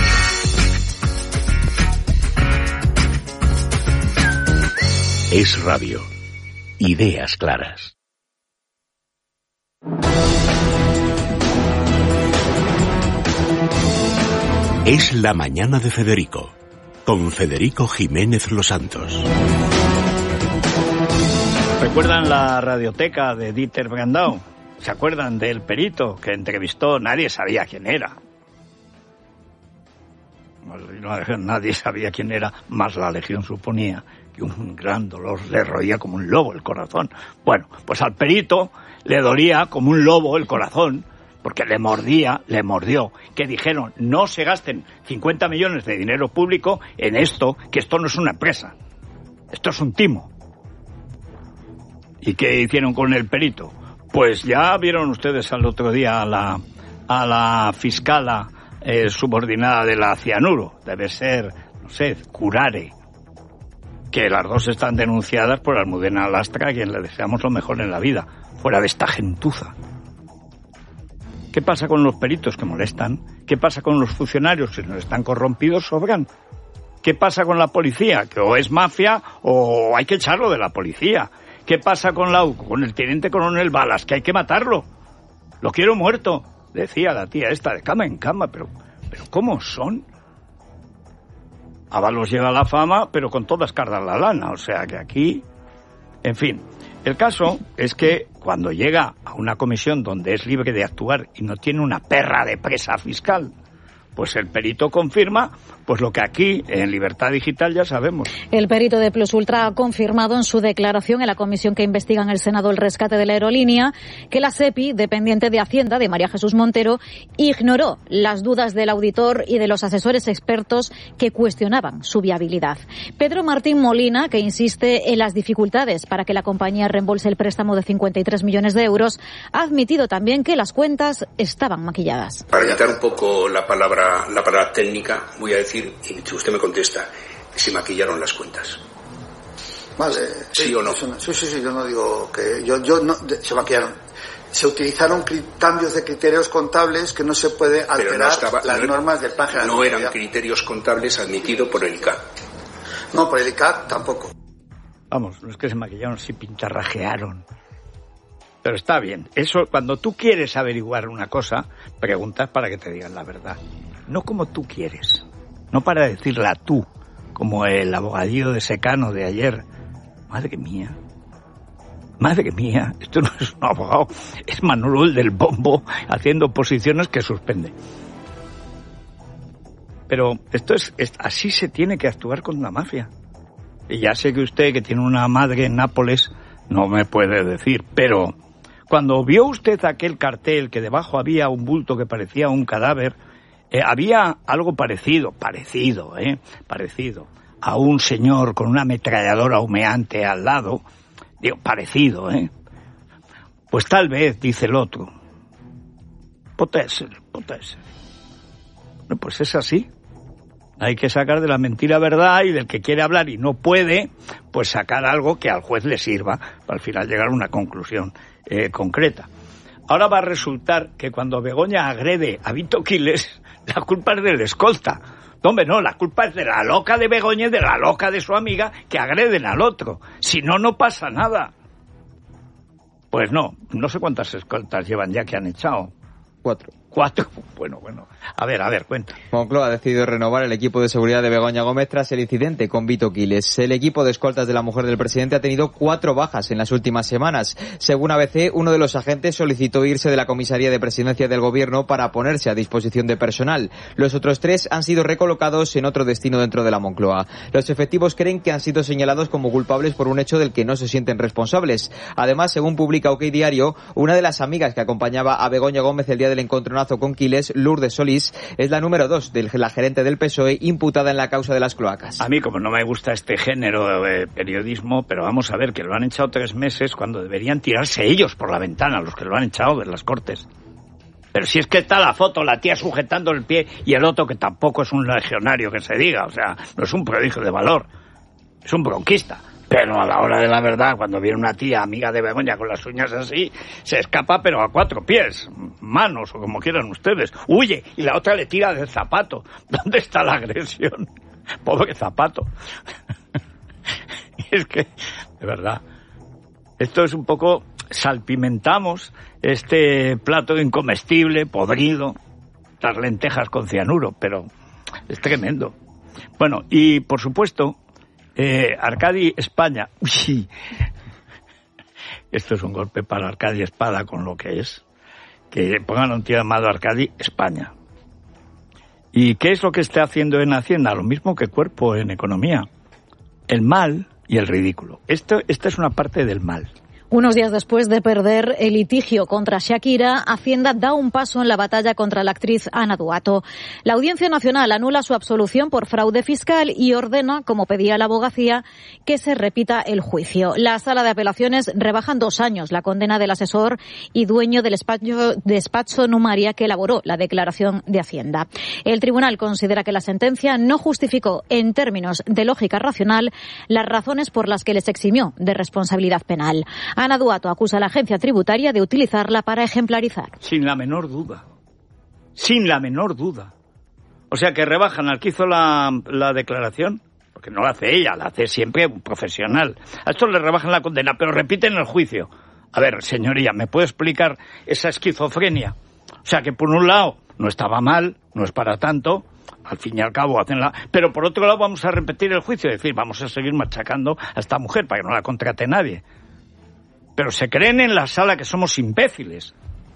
S9: Es Radio. Ideas claras. Es la mañana de Federico, con Federico Jiménez Los Santos.
S1: ¿Recuerdan la radioteca de Dieter Brandau? ¿Se acuerdan del perito que entrevistó? Nadie sabía quién era. Nadie sabía quién era, más la legión suponía que un gran dolor le roía como un lobo el corazón. Bueno, pues al perito le dolía como un lobo el corazón, porque le mordía, le mordió. Que dijeron, no se gasten cincuenta millones de dinero público en esto, que esto no es una empresa, esto es un timo. ¿Y qué hicieron con el perito? Pues ya vieron ustedes al otro día a la, a la fiscala Eh, subordinada de la cianuro, debe ser, no sé, Curare, que las dos están denunciadas por Almudena Lastra, a quien le deseamos lo mejor en la vida, fuera de esta gentuza. ¿Qué pasa con los peritos que molestan? ¿Qué pasa con los funcionarios que no están corrompidos, sobran? ¿Qué ¿Qué pasa con la policía? Que o es mafia o hay que echarlo de la policía. ¿Qué pasa con la U C O? Con el teniente coronel Balas, que hay que matarlo. Lo quiero muerto, decía la tía esta, de cama en cama, pero, pero ¿cómo son? Ábalos llega a la fama, pero con todas cargas la lana, o sea que aquí... En fin, el caso es que cuando llega a una comisión donde es libre de actuar y no tiene una perra de presa fiscal, pues el perito confirma pues lo que aquí en Libertad Digital ya sabemos.
S23: El perito de Plus Ultra ha confirmado en su declaración en la comisión que investiga en el Senado el rescate de la aerolínea que la SEPI, dependiente de Hacienda de María Jesús Montero, ignoró las dudas del auditor y de los asesores expertos que cuestionaban su viabilidad. Pedro Martín Molina, que insiste en las dificultades para que la compañía reembolse el préstamo de cincuenta y tres millones de euros, ha admitido también que las cuentas estaban maquilladas.
S12: Para evitar un poco la palabra, la palabra técnica, voy a decir, y si usted me contesta, si maquillaron las cuentas.
S14: Vale.
S12: ¿Sí, sí o no?
S14: no? Sí, sí, sí, yo no digo que... Yo, yo no, de, se maquillaron. Se utilizaron cri- cambios de criterios contables que no se puede alterar no estaba, las no, normas del plan general.
S12: No eran criterios contables admitidos por el I C A.
S14: No, por el I C A tampoco.
S1: Vamos, no es que se maquillaron, sí pintarrajearon. Pero está bien. Eso, cuando tú quieres averiguar una cosa, preguntas para que te digan la verdad. No como tú quieres. No para decirla tú, como el abogadillo de Secano de ayer. Madre mía. Madre mía. Esto no es un abogado. Es Manolo el del bombo haciendo posiciones que suspende. Pero esto es, es... Así se tiene que actuar con la mafia. Y ya sé que usted, que tiene una madre en Nápoles, no me puede decir, pero... Cuando vio usted aquel cartel que debajo había un bulto que parecía un cadáver, eh, había algo parecido, parecido, eh, parecido, a un señor con una ametralladora humeante al lado, digo, parecido, eh. Pues tal vez, dice el otro, puede ser, puede ser. Bueno, pues es así. Hay que sacar de la mentira verdad y del que quiere hablar y no puede, pues sacar algo que al juez le sirva para al final llegar a una conclusión eh, concreta. Ahora va a resultar que cuando Begoña agrede a Vito Quiles, la culpa es del escolta. No, hombre, no, la culpa es de la loca de Begoña y de la loca de su amiga que agreden al otro. Si no, no pasa nada. Pues no, no sé cuántas escoltas llevan ya que han echado.
S15: Cuatro.
S1: Cuatro. Bueno, bueno. A ver, a ver, cuenta.
S15: Moncloa ha decidido renovar el equipo de seguridad de Begoña Gómez tras el incidente con Vito Quiles. El equipo de escoltas de la mujer del presidente ha tenido cuatro bajas en las últimas semanas. Según A B C, uno de los agentes solicitó irse de la comisaría de presidencia del gobierno para ponerse a disposición de personal. Los otros tres han sido recolocados en otro destino dentro de la Moncloa. Los efectivos creen que han sido señalados como culpables por un hecho del que no se sienten responsables. Además, según publica OK Diario, una de las amigas que acompañaba a Begoña Gómez el día del encontronazo con Quiles, Lourdes Solís, es la número dos de la gerente del P S O E imputada en la causa de las cloacas.
S1: A mí, como no me gusta este género de periodismo, pero vamos a ver que lo han echado tres meses cuando deberían tirarse ellos por la ventana, los que lo han echado de las Cortes. Pero si es que está la foto, la tía sujetando el pie y el otro que tampoco es un legionario que se diga, o sea, no es un prodigio de valor, es un bronquista. Pero a la hora de la verdad, cuando viene una tía amiga de Begoña con las uñas así, se escapa pero a cuatro pies, manos o como quieran ustedes, huye y la otra le tira del zapato. ¿Dónde está la agresión? Pobre zapato. Es que, de verdad, esto es un poco, salpimentamos este plato incomestible, podrido, las lentejas con cianuro, pero es tremendo. Bueno, y por supuesto... Eh, Arcadi España. Uy. Esto es un golpe para Arcadi Espada con lo que es. Que pongan un tío llamado Arcadi España. ¿Y qué es lo que está haciendo en Hacienda? Lo mismo que Cuerpo en Economía. El mal y el ridículo. Esto, esta es una parte del mal.
S23: Unos días después de perder el litigio contra Shakira, Hacienda da un paso en la batalla contra la actriz Ana Duato. La Audiencia Nacional anula su absolución por fraude fiscal y ordena, como pedía la abogacía, que se repita el juicio. La Sala de Apelaciones rebaja en dos años la condena del asesor y dueño del despacho, despacho Numaria que elaboró la declaración de Hacienda. El tribunal considera que la sentencia no justificó, en términos de lógica racional, las razones por las que les eximió de responsabilidad penal. Ana Duato acusa a la agencia tributaria de utilizarla para ejemplarizar.
S1: Sin la menor duda. Sin la menor duda. O sea que rebajan al que hizo la, la declaración, porque no la hace ella, la hace siempre un profesional. A esto le rebajan la condena, pero repiten el juicio. A ver, señoría, ¿me puede explicar esa esquizofrenia? O sea que por un lado no estaba mal, no es para tanto, al fin y al cabo hacen la... Pero por otro lado vamos a repetir el juicio, es decir, vamos a seguir machacando a esta mujer para que no la contrate nadie. Pero se creen en la sala que somos imbéciles.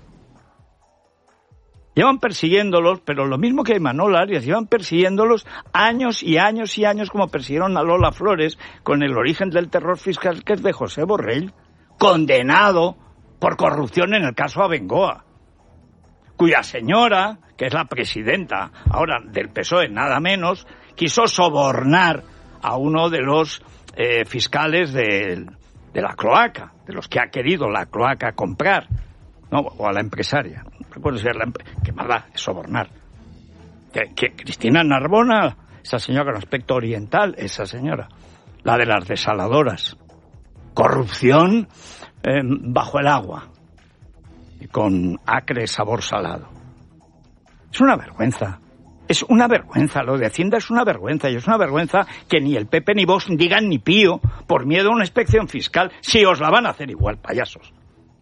S1: Llevan persiguiéndolos, pero lo mismo que a Imanol Arias, llevan persiguiéndolos años y años y años, como persiguieron a Lola Flores con el origen del terror fiscal que es de José Borrell, condenado por corrupción en el caso Abengoa, cuya señora, que es la presidenta ahora del P S O E, nada menos, quiso sobornar a uno de los eh, fiscales de, de la cloaca, de los que ha querido la cloaca comprar, no, o a la empresaria. Recuerdo si era la empresaria, que mala es sobornar. Que, que Cristina Narbona, esa señora con aspecto oriental, esa señora, la de las desaladoras. Corrupción eh, bajo el agua y con acre sabor salado. Es una vergüenza. Es una vergüenza. Lo de Hacienda es una vergüenza. Y es una vergüenza que ni el P P ni Vox digan ni pío por miedo a una inspección fiscal. Si os la van a hacer igual, payasos.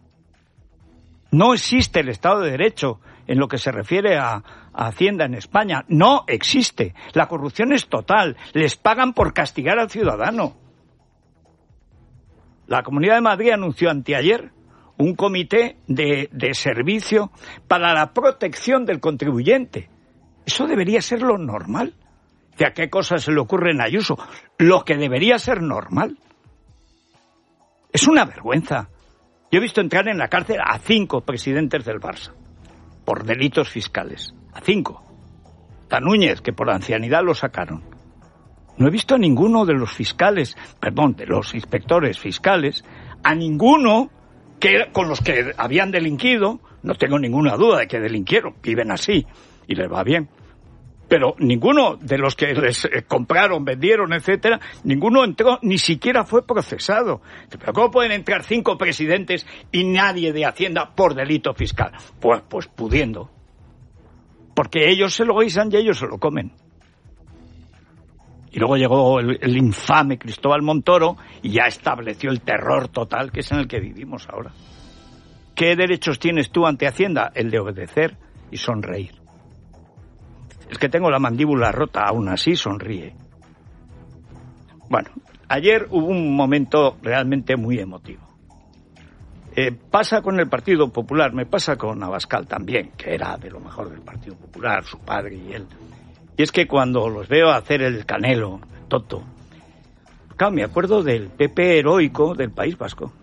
S1: No existe el Estado de Derecho en lo que se refiere a, a Hacienda en España. No existe. La corrupción es total. Les pagan por castigar al ciudadano. La Comunidad de Madrid anunció anteayer un comité de, de servicio para la protección del contribuyente. Eso debería ser lo normal. ¿De a qué cosas se le ocurren a Ayuso? Lo que debería ser normal. Es una vergüenza. Yo he visto entrar en la cárcel a cinco presidentes del Barça por delitos fiscales. A cinco. A Núñez, que por ancianidad lo sacaron. No he visto a ninguno de los fiscales, perdón, de los inspectores fiscales, a ninguno que con los que habían delinquido, no tengo ninguna duda de que delinquieron, viven así y les va bien, pero ninguno de los que les eh, compraron, vendieron, etcétera, ninguno entró, ni siquiera fue procesado. ¿Pero cómo pueden entrar cinco presidentes y nadie de Hacienda por delito fiscal? Pues, pues pudiendo. Porque ellos se lo guisan y ellos se lo comen. Y luego llegó el, el infame Cristóbal Montoro y ya estableció el terror total que es en el que vivimos ahora. ¿Qué derechos tienes tú ante Hacienda? El de obedecer y sonreír. Es que tengo la mandíbula rota, aún así sonríe. Bueno, ayer hubo un momento realmente muy emotivo. Eh, pasa con el Partido Popular, me pasa con Abascal también, que era de lo mejor del Partido Popular, su padre y él. Y es que cuando los veo hacer el Canelo, el Toto, claro, me acuerdo del P P heroico del País Vasco.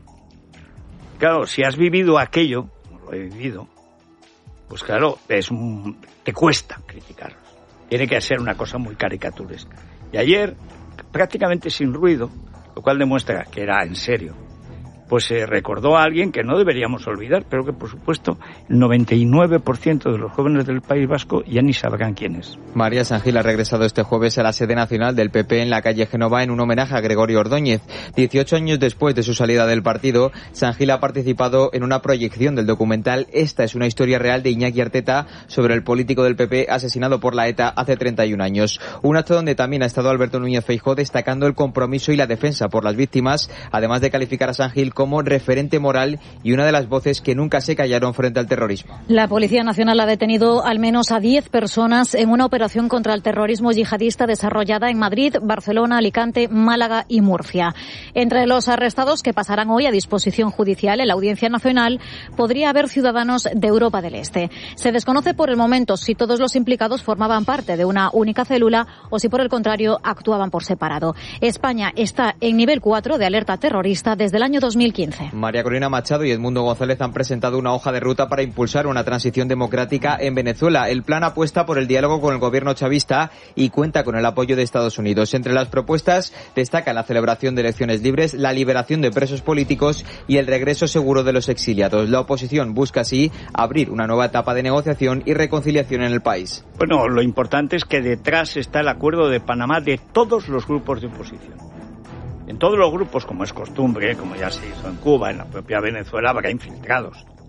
S1: Claro, si has vivido aquello, como lo he vivido, pues claro, es un, te cuesta criticarlos. Tiene que ser una cosa muy caricaturesca. Y ayer, prácticamente sin ruido, lo cual demuestra que era en serio, pues se recordó a alguien que no deberíamos olvidar, pero que, por supuesto, el noventa y nueve por ciento de los jóvenes del País Vasco ya ni sabrán quién es.
S15: María San Gil ha regresado este jueves a la sede nacional del P P en la calle Génova en un homenaje a Gregorio Ordóñez. dieciocho años después de su salida del partido, San Gil ha participado en una proyección del documental Esta es una historia real de Iñaki Arteta sobre el político del P P asesinado por la ETA hace treinta y un años. Un acto donde también ha estado Alberto Núñez Feijóo destacando el compromiso y la defensa por las víctimas, además de calificar a San Gil como referente moral y una de las voces que nunca se callaron frente al terrorismo.
S23: La Policía Nacional ha detenido al menos a diez personas en una operación contra el terrorismo yihadista desarrollada en Madrid, Barcelona, Alicante, Málaga y Murcia. Entre los arrestados que pasarán hoy a disposición judicial en la Audiencia Nacional podría haber ciudadanos de Europa del Este. Se desconoce por el momento si todos los implicados formaban parte de una única célula o si por el contrario actuaban por separado. España está en nivel cuatro de alerta terrorista desde el año dos mil quince.
S15: María Corina Machado y Edmundo González han presentado una hoja de ruta para impulsar una transición democrática en Venezuela. El plan apuesta por el diálogo con el gobierno chavista y cuenta con el apoyo de Estados Unidos. Entre las propuestas destaca la celebración de elecciones libres, la liberación de presos políticos y el regreso seguro de los exiliados. La oposición busca así abrir una nueva etapa de negociación y reconciliación en el país.
S1: Bueno, lo importante es que detrás está el acuerdo de Panamá de todos los grupos de oposición. En todos los grupos, como es costumbre, como ya se hizo en Cuba, en la propia Venezuela, habrá infiltrados.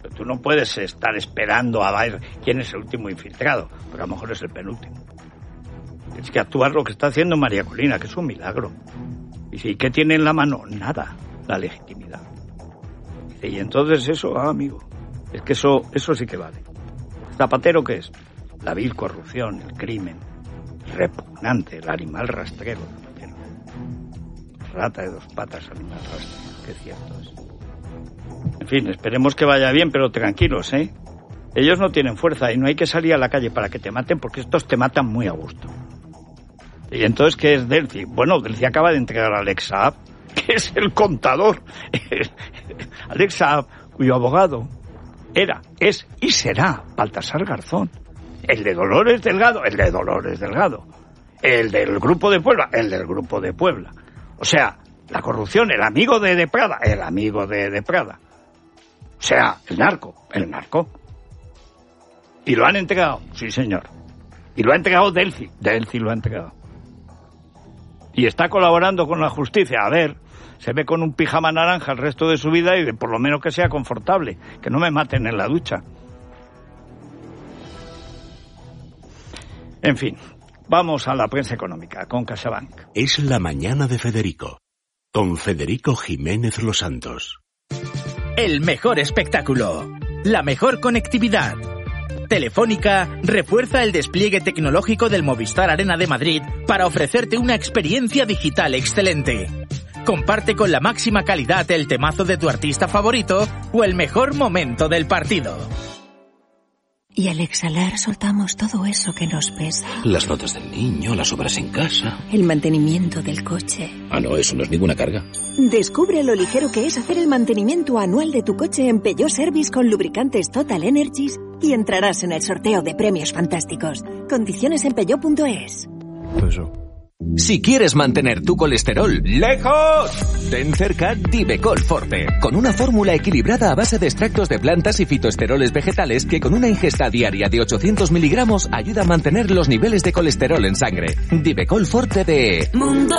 S1: Pero tú no puedes estar esperando a ver quién es el último infiltrado, porque a lo mejor es el penúltimo. Tienes que actuar lo que está haciendo María Colina, que es un milagro. Y si, ¿qué tiene en la mano? Nada, la legitimidad. Y entonces eso, ah, amigo, es que eso, eso sí que vale. ¿Zapatero qué es? La vil corrupción, el crimen, repugnante, el animal rastrero. Zapatero. Rata de dos patas, animal rastrero, qué cierto es. En fin, esperemos que vaya bien, pero tranquilos, ¿eh? Ellos no tienen fuerza y no hay que salir a la calle para que te maten, porque estos te matan muy a gusto. Y entonces, ¿qué es Delphi? Bueno, Delphi acaba de entregar a Alex Saab, que es el contador. Alex Saab, cuyo abogado era, es y será Baltasar Garzón. El de Dolores Delgado, el de Dolores Delgado. El del Grupo de Puebla, el del Grupo de Puebla. O sea, la corrupción, el amigo de De Prada, el amigo de De Prada. O sea, el narco, el narco. ¿Y lo han entregado? Sí, señor. ¿Y lo ha entregado Delphi? Delphi lo ha entregado. Y está colaborando con la justicia. A ver, se ve con un pijama naranja el resto de su vida y de, por lo menos que sea confortable, que no me maten en la ducha. En fin, vamos a la prensa económica con CaixaBank.
S9: Es la mañana de Federico, con Federico Jiménez Los Santos.
S8: El mejor espectáculo, la mejor conectividad. Telefónica refuerza el despliegue tecnológico del Movistar Arena de Madrid para ofrecerte una experiencia digital excelente. Comparte con la máxima calidad el temazo de tu artista favorito o el mejor momento del partido.
S16: Y al exhalar soltamos todo eso que nos pesa.
S17: Las notas del niño, las obras en casa.
S16: El mantenimiento del coche.
S17: Ah, no, eso no es ninguna carga.
S16: Descubre lo ligero que es hacer el mantenimiento anual de tu coche en Peugeot Service con lubricantes Total Energies y entrarás en el sorteo de premios fantásticos. Condiciones en peugeot punto es.
S17: Eso.
S18: Si quieres mantener tu colesterol lejos, ten cerca Divecol Forte, con una fórmula equilibrada a base de extractos de plantas y fitoesteroles vegetales que con una ingesta diaria de ochocientos miligramos ayuda a mantener los niveles de colesterol en sangre. Divecol Forte de
S16: Mundo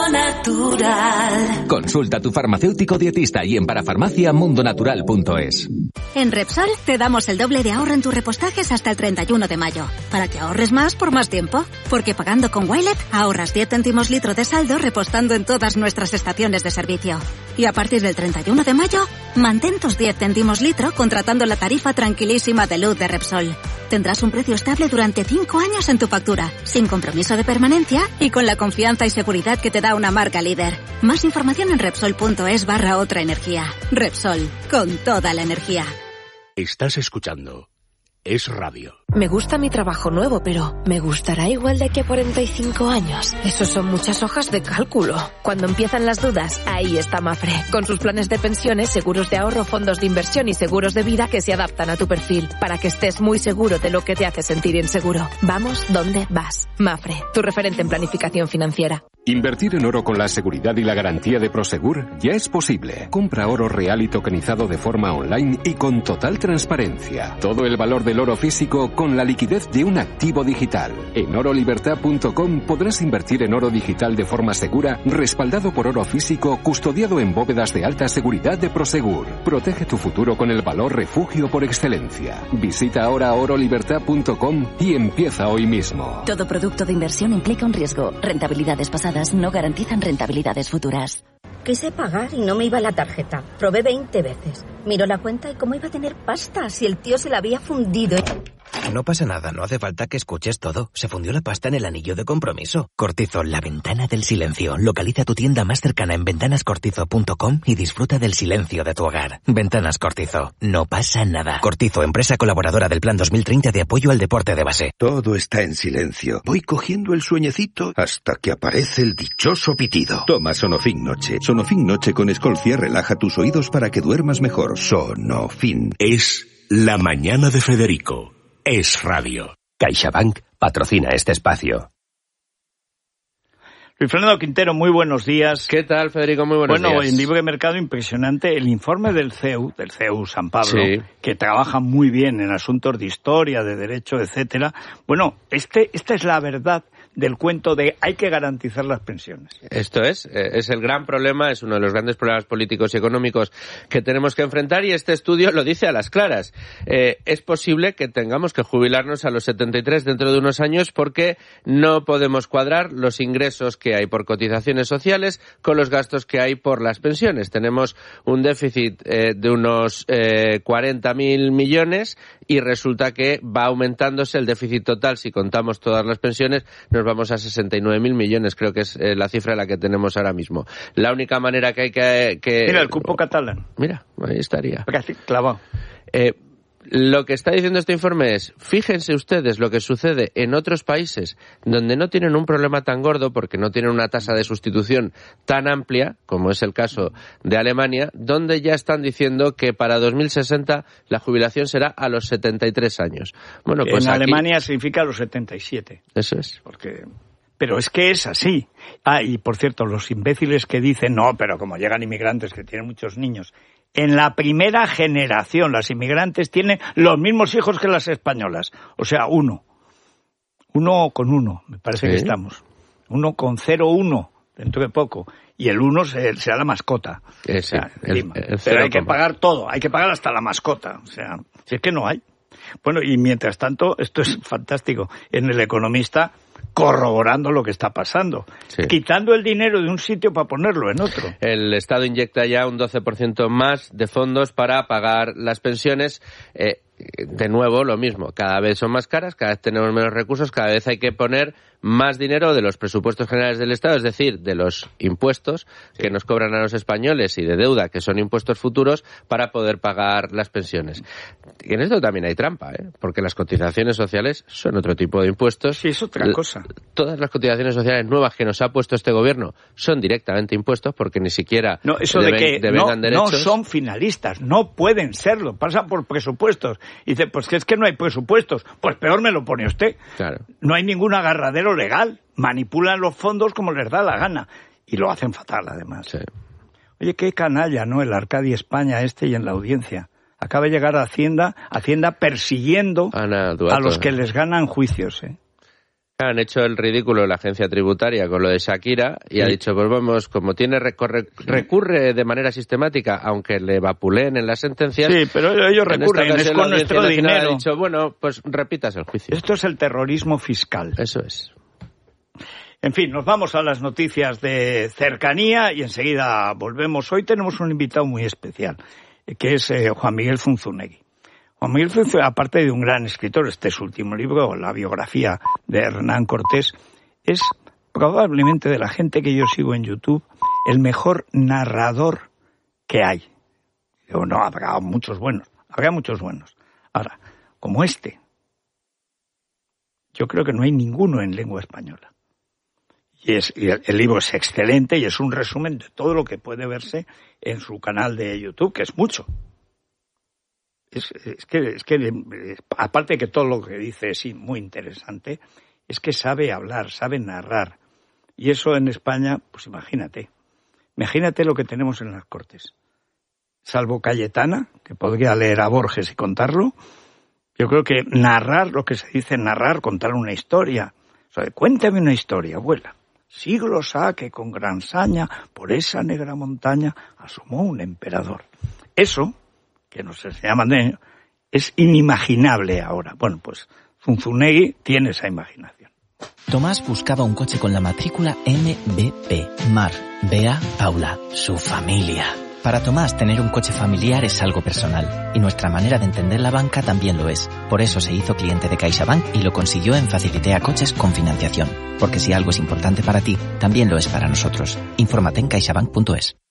S16: Natural.
S18: Consulta a tu farmacéutico dietista y en parafarmacia mundo natural punto es.
S19: En Repsol te damos el doble de ahorro en tus repostajes hasta el treinta y uno de mayo, para que ahorres más por más tiempo. Porque pagando con Wilet ahorras diez céntimos litro de saldo repostando en todas nuestras estaciones de servicio. Y a partir del treinta y uno de mayo, mantén tus diez céntimos litro contratando la tarifa tranquilísima de luz de Repsol. Tendrás un precio estable durante cinco años en tu factura, sin compromiso de permanencia y con la confianza y seguridad que te da una marca líder. Más información en Repsol punto es barra otra energía. Repsol, con toda la energía.
S9: Estás escuchando Es Radio.
S20: Me gusta mi trabajo nuevo, pero ¿me gustará igual de aquí a cuarenta y cinco años? Eso son muchas hojas de cálculo. Cuando empiezan las dudas, ahí está Mafre. Con sus planes de pensiones, seguros de ahorro, fondos de inversión y seguros de vida que se adaptan a tu perfil, para que estés muy seguro de lo que te hace sentir inseguro. Vamos donde vas. Mafre, tu referente en planificación financiera.
S21: Invertir en oro con la seguridad y la garantía de Prosegur ya es posible. Compra oro real y tokenizado de forma online y con total transparencia. Todo el valor del oro físico con la liquidez de un activo digital. En oro libertad punto com podrás invertir en oro digital de forma segura, respaldado por oro físico, custodiado en bóvedas de alta seguridad de Prosegur. Protege tu futuro con el valor refugio por excelencia. Visita ahora oro libertad punto com y empieza hoy mismo.
S22: Todo producto de inversión implica un riesgo. Rentabilidades pasadas no garantizan rentabilidades futuras.
S24: Quise pagar y no me iba la tarjeta. Probé veinte veces. Miró la cuenta y cómo iba a tener pasta si el tío se la había fundido.
S30: No pasa nada, no hace falta que escuches todo. Se fundió la pasta en el anillo de compromiso. Cortizo, la ventana del silencio. Localiza tu tienda más cercana en ventanas cortizo punto com y disfruta del silencio de tu hogar. Ventanas Cortizo, no pasa nada. Cortizo, empresa colaboradora del Plan dos mil treinta de apoyo al deporte de base.
S31: Todo está en silencio. Voy cogiendo el sueñecito hasta que aparece el dichoso pitido. Toma Sonofin Noche. Sonofin Noche con Escolcia relaja tus oídos para que duermas mejor. Sonofin.
S9: Es la mañana de Federico. Es Radio.
S32: CaixaBank patrocina este espacio.
S1: Luis Fernando Quintero, muy buenos días.
S33: ¿Qué tal, Federico? Muy buenos
S1: bueno,
S33: días.
S1: Bueno, en Libre Mercado impresionante el informe del C E U, del C E U San Pablo,
S33: sí,
S1: que trabaja muy bien en asuntos de historia, de derecho, etcétera. Bueno, este, esta es la verdad del cuento de hay que garantizar las pensiones.
S2: Esto es, es el gran problema, es uno de los grandes problemas políticos y económicos que tenemos que enfrentar, y este estudio lo dice a las claras. Eh, es posible que tengamos que jubilarnos a los setenta y tres dentro de unos años porque no podemos cuadrar los ingresos que hay por cotizaciones sociales con los gastos que hay por las pensiones. Tenemos un déficit eh, de unos eh, cuarenta mil millones y resulta que va aumentándose el déficit total. Si contamos todas las pensiones, nos vamos a sesenta y nueve mil millones, creo que es eh, la cifra en la que tenemos ahora mismo. La única manera que hay que... que...
S1: Mira, el cupo catalán.
S2: Mira, ahí estaría.
S1: Casi clavado.
S2: Eh, Lo que está diciendo este informe es, fíjense ustedes lo que sucede en otros países donde no tienen un problema tan gordo porque no tienen una tasa de sustitución tan amplia, como es el caso de Alemania, donde ya están diciendo que para dos mil sesenta la jubilación será a los setenta y tres años. Bueno, pues
S1: en
S2: aquí...
S1: Alemania significa a los setenta y siete.
S2: Eso es.
S1: Porque... Pero es que es así. Ah, y por cierto, los imbéciles que dicen, no, pero como llegan inmigrantes que tienen muchos niños... En la primera generación, las inmigrantes tienen los mismos hijos que las españolas. O sea, uno. Uno con uno, me parece ¿Sí? que estamos. Uno con cero uno, dentro de poco. Y el uno se, será la mascota.
S2: Eh, sí,
S1: o sea,
S2: el, el
S1: Pero
S2: cero
S1: hay que
S2: coma.
S1: pagar todo, hay que pagar hasta la mascota. O sea, si es que no hay. Bueno, y mientras tanto, esto es fantástico. En El Economista, corroborando lo que está pasando. Sí. Quitando el dinero de un sitio para ponerlo en otro.
S2: El Estado inyecta ya un doce por ciento más de fondos para pagar las pensiones. Eh, de nuevo, lo mismo. Cada vez son más caras, cada vez tenemos menos recursos, cada vez hay que poner más dinero de los presupuestos generales del Estado, es decir, de los impuestos que nos cobran a los españoles y de deuda, que son impuestos futuros, para poder pagar las pensiones. Y en esto también hay trampa, ¿eh? Porque las cotizaciones sociales son otro tipo de impuestos.
S1: Sí, es otra cosa.
S2: Todas las cotizaciones sociales nuevas que nos ha puesto este gobierno son directamente impuestos porque ni siquiera
S1: no, eso
S2: deben,
S1: de que
S2: devengan
S1: no,
S2: derechos.
S1: No son finalistas, no pueden serlo, pasan por presupuestos. Y dice, pues que es que no hay presupuestos. Pues peor me lo pone usted.
S2: Claro.
S1: No hay ningún agarradero legal. Manipulan los fondos como les da la gana. Y lo hacen fatal, además.
S2: Sí.
S1: Oye, qué canalla, ¿no? El Arcadia España este y en la audiencia. Acaba de llegar a Hacienda, Hacienda persiguiendo
S2: Ana Duato,
S1: a los que les ganan juicios, ¿eh?
S2: Han hecho el ridículo la agencia tributaria con lo de Shakira y sí. ha dicho, pues vamos, como tiene recorre, recurre de manera sistemática, aunque le vapuleen en las sentencias.
S1: Sí, pero ellos recurren, es con nuestro dinero.
S2: Ha dicho, bueno, pues repitas el juicio.
S1: Esto es el terrorismo fiscal.
S2: Eso es.
S1: En fin, nos vamos a las noticias de cercanía y enseguida volvemos. Hoy tenemos un invitado muy especial, que es eh, Juan Miguel Zunzunegui. Juan Miguel Zunzunegui, aparte de un gran escritor, este es su último libro, la biografía de Hernán Cortés, es probablemente de la gente que yo sigo en YouTube, el mejor narrador que hay. Digo, no, habrá muchos buenos, habrá muchos buenos. Ahora, como este, yo creo que no hay ninguno en lengua española. Y, es, y el, el libro es excelente y es un resumen de todo lo que puede verse en su canal de YouTube, que es mucho. Es, es, que, es que, aparte de que todo lo que dice es muy interesante, es que sabe hablar, sabe narrar. Y eso en España, pues imagínate. Imagínate lo que tenemos en las Cortes. Salvo Cayetana, que podría leer a Borges y contarlo, yo creo que narrar lo que se dice narrar, contar una historia. O sea, cuéntame una historia, abuela. Siglos ha que con gran saña por esa negra montaña asomó un emperador. Eso, que nos enseñaban de, es inimaginable ahora. Bueno, pues Zunzunegui tiene esa imaginación.
S3: Tomás buscaba un coche con la matrícula M B P. Mar, Bea, Paula, su familia. Para Tomás, tener un coche familiar es algo personal, y nuestra manera de entender la banca también lo es. Por eso se hizo cliente de CaixaBank y lo consiguió en Facilitea Coches con financiación. Porque si algo es importante para ti, también lo es para nosotros. Infórmate en caixabank punto es.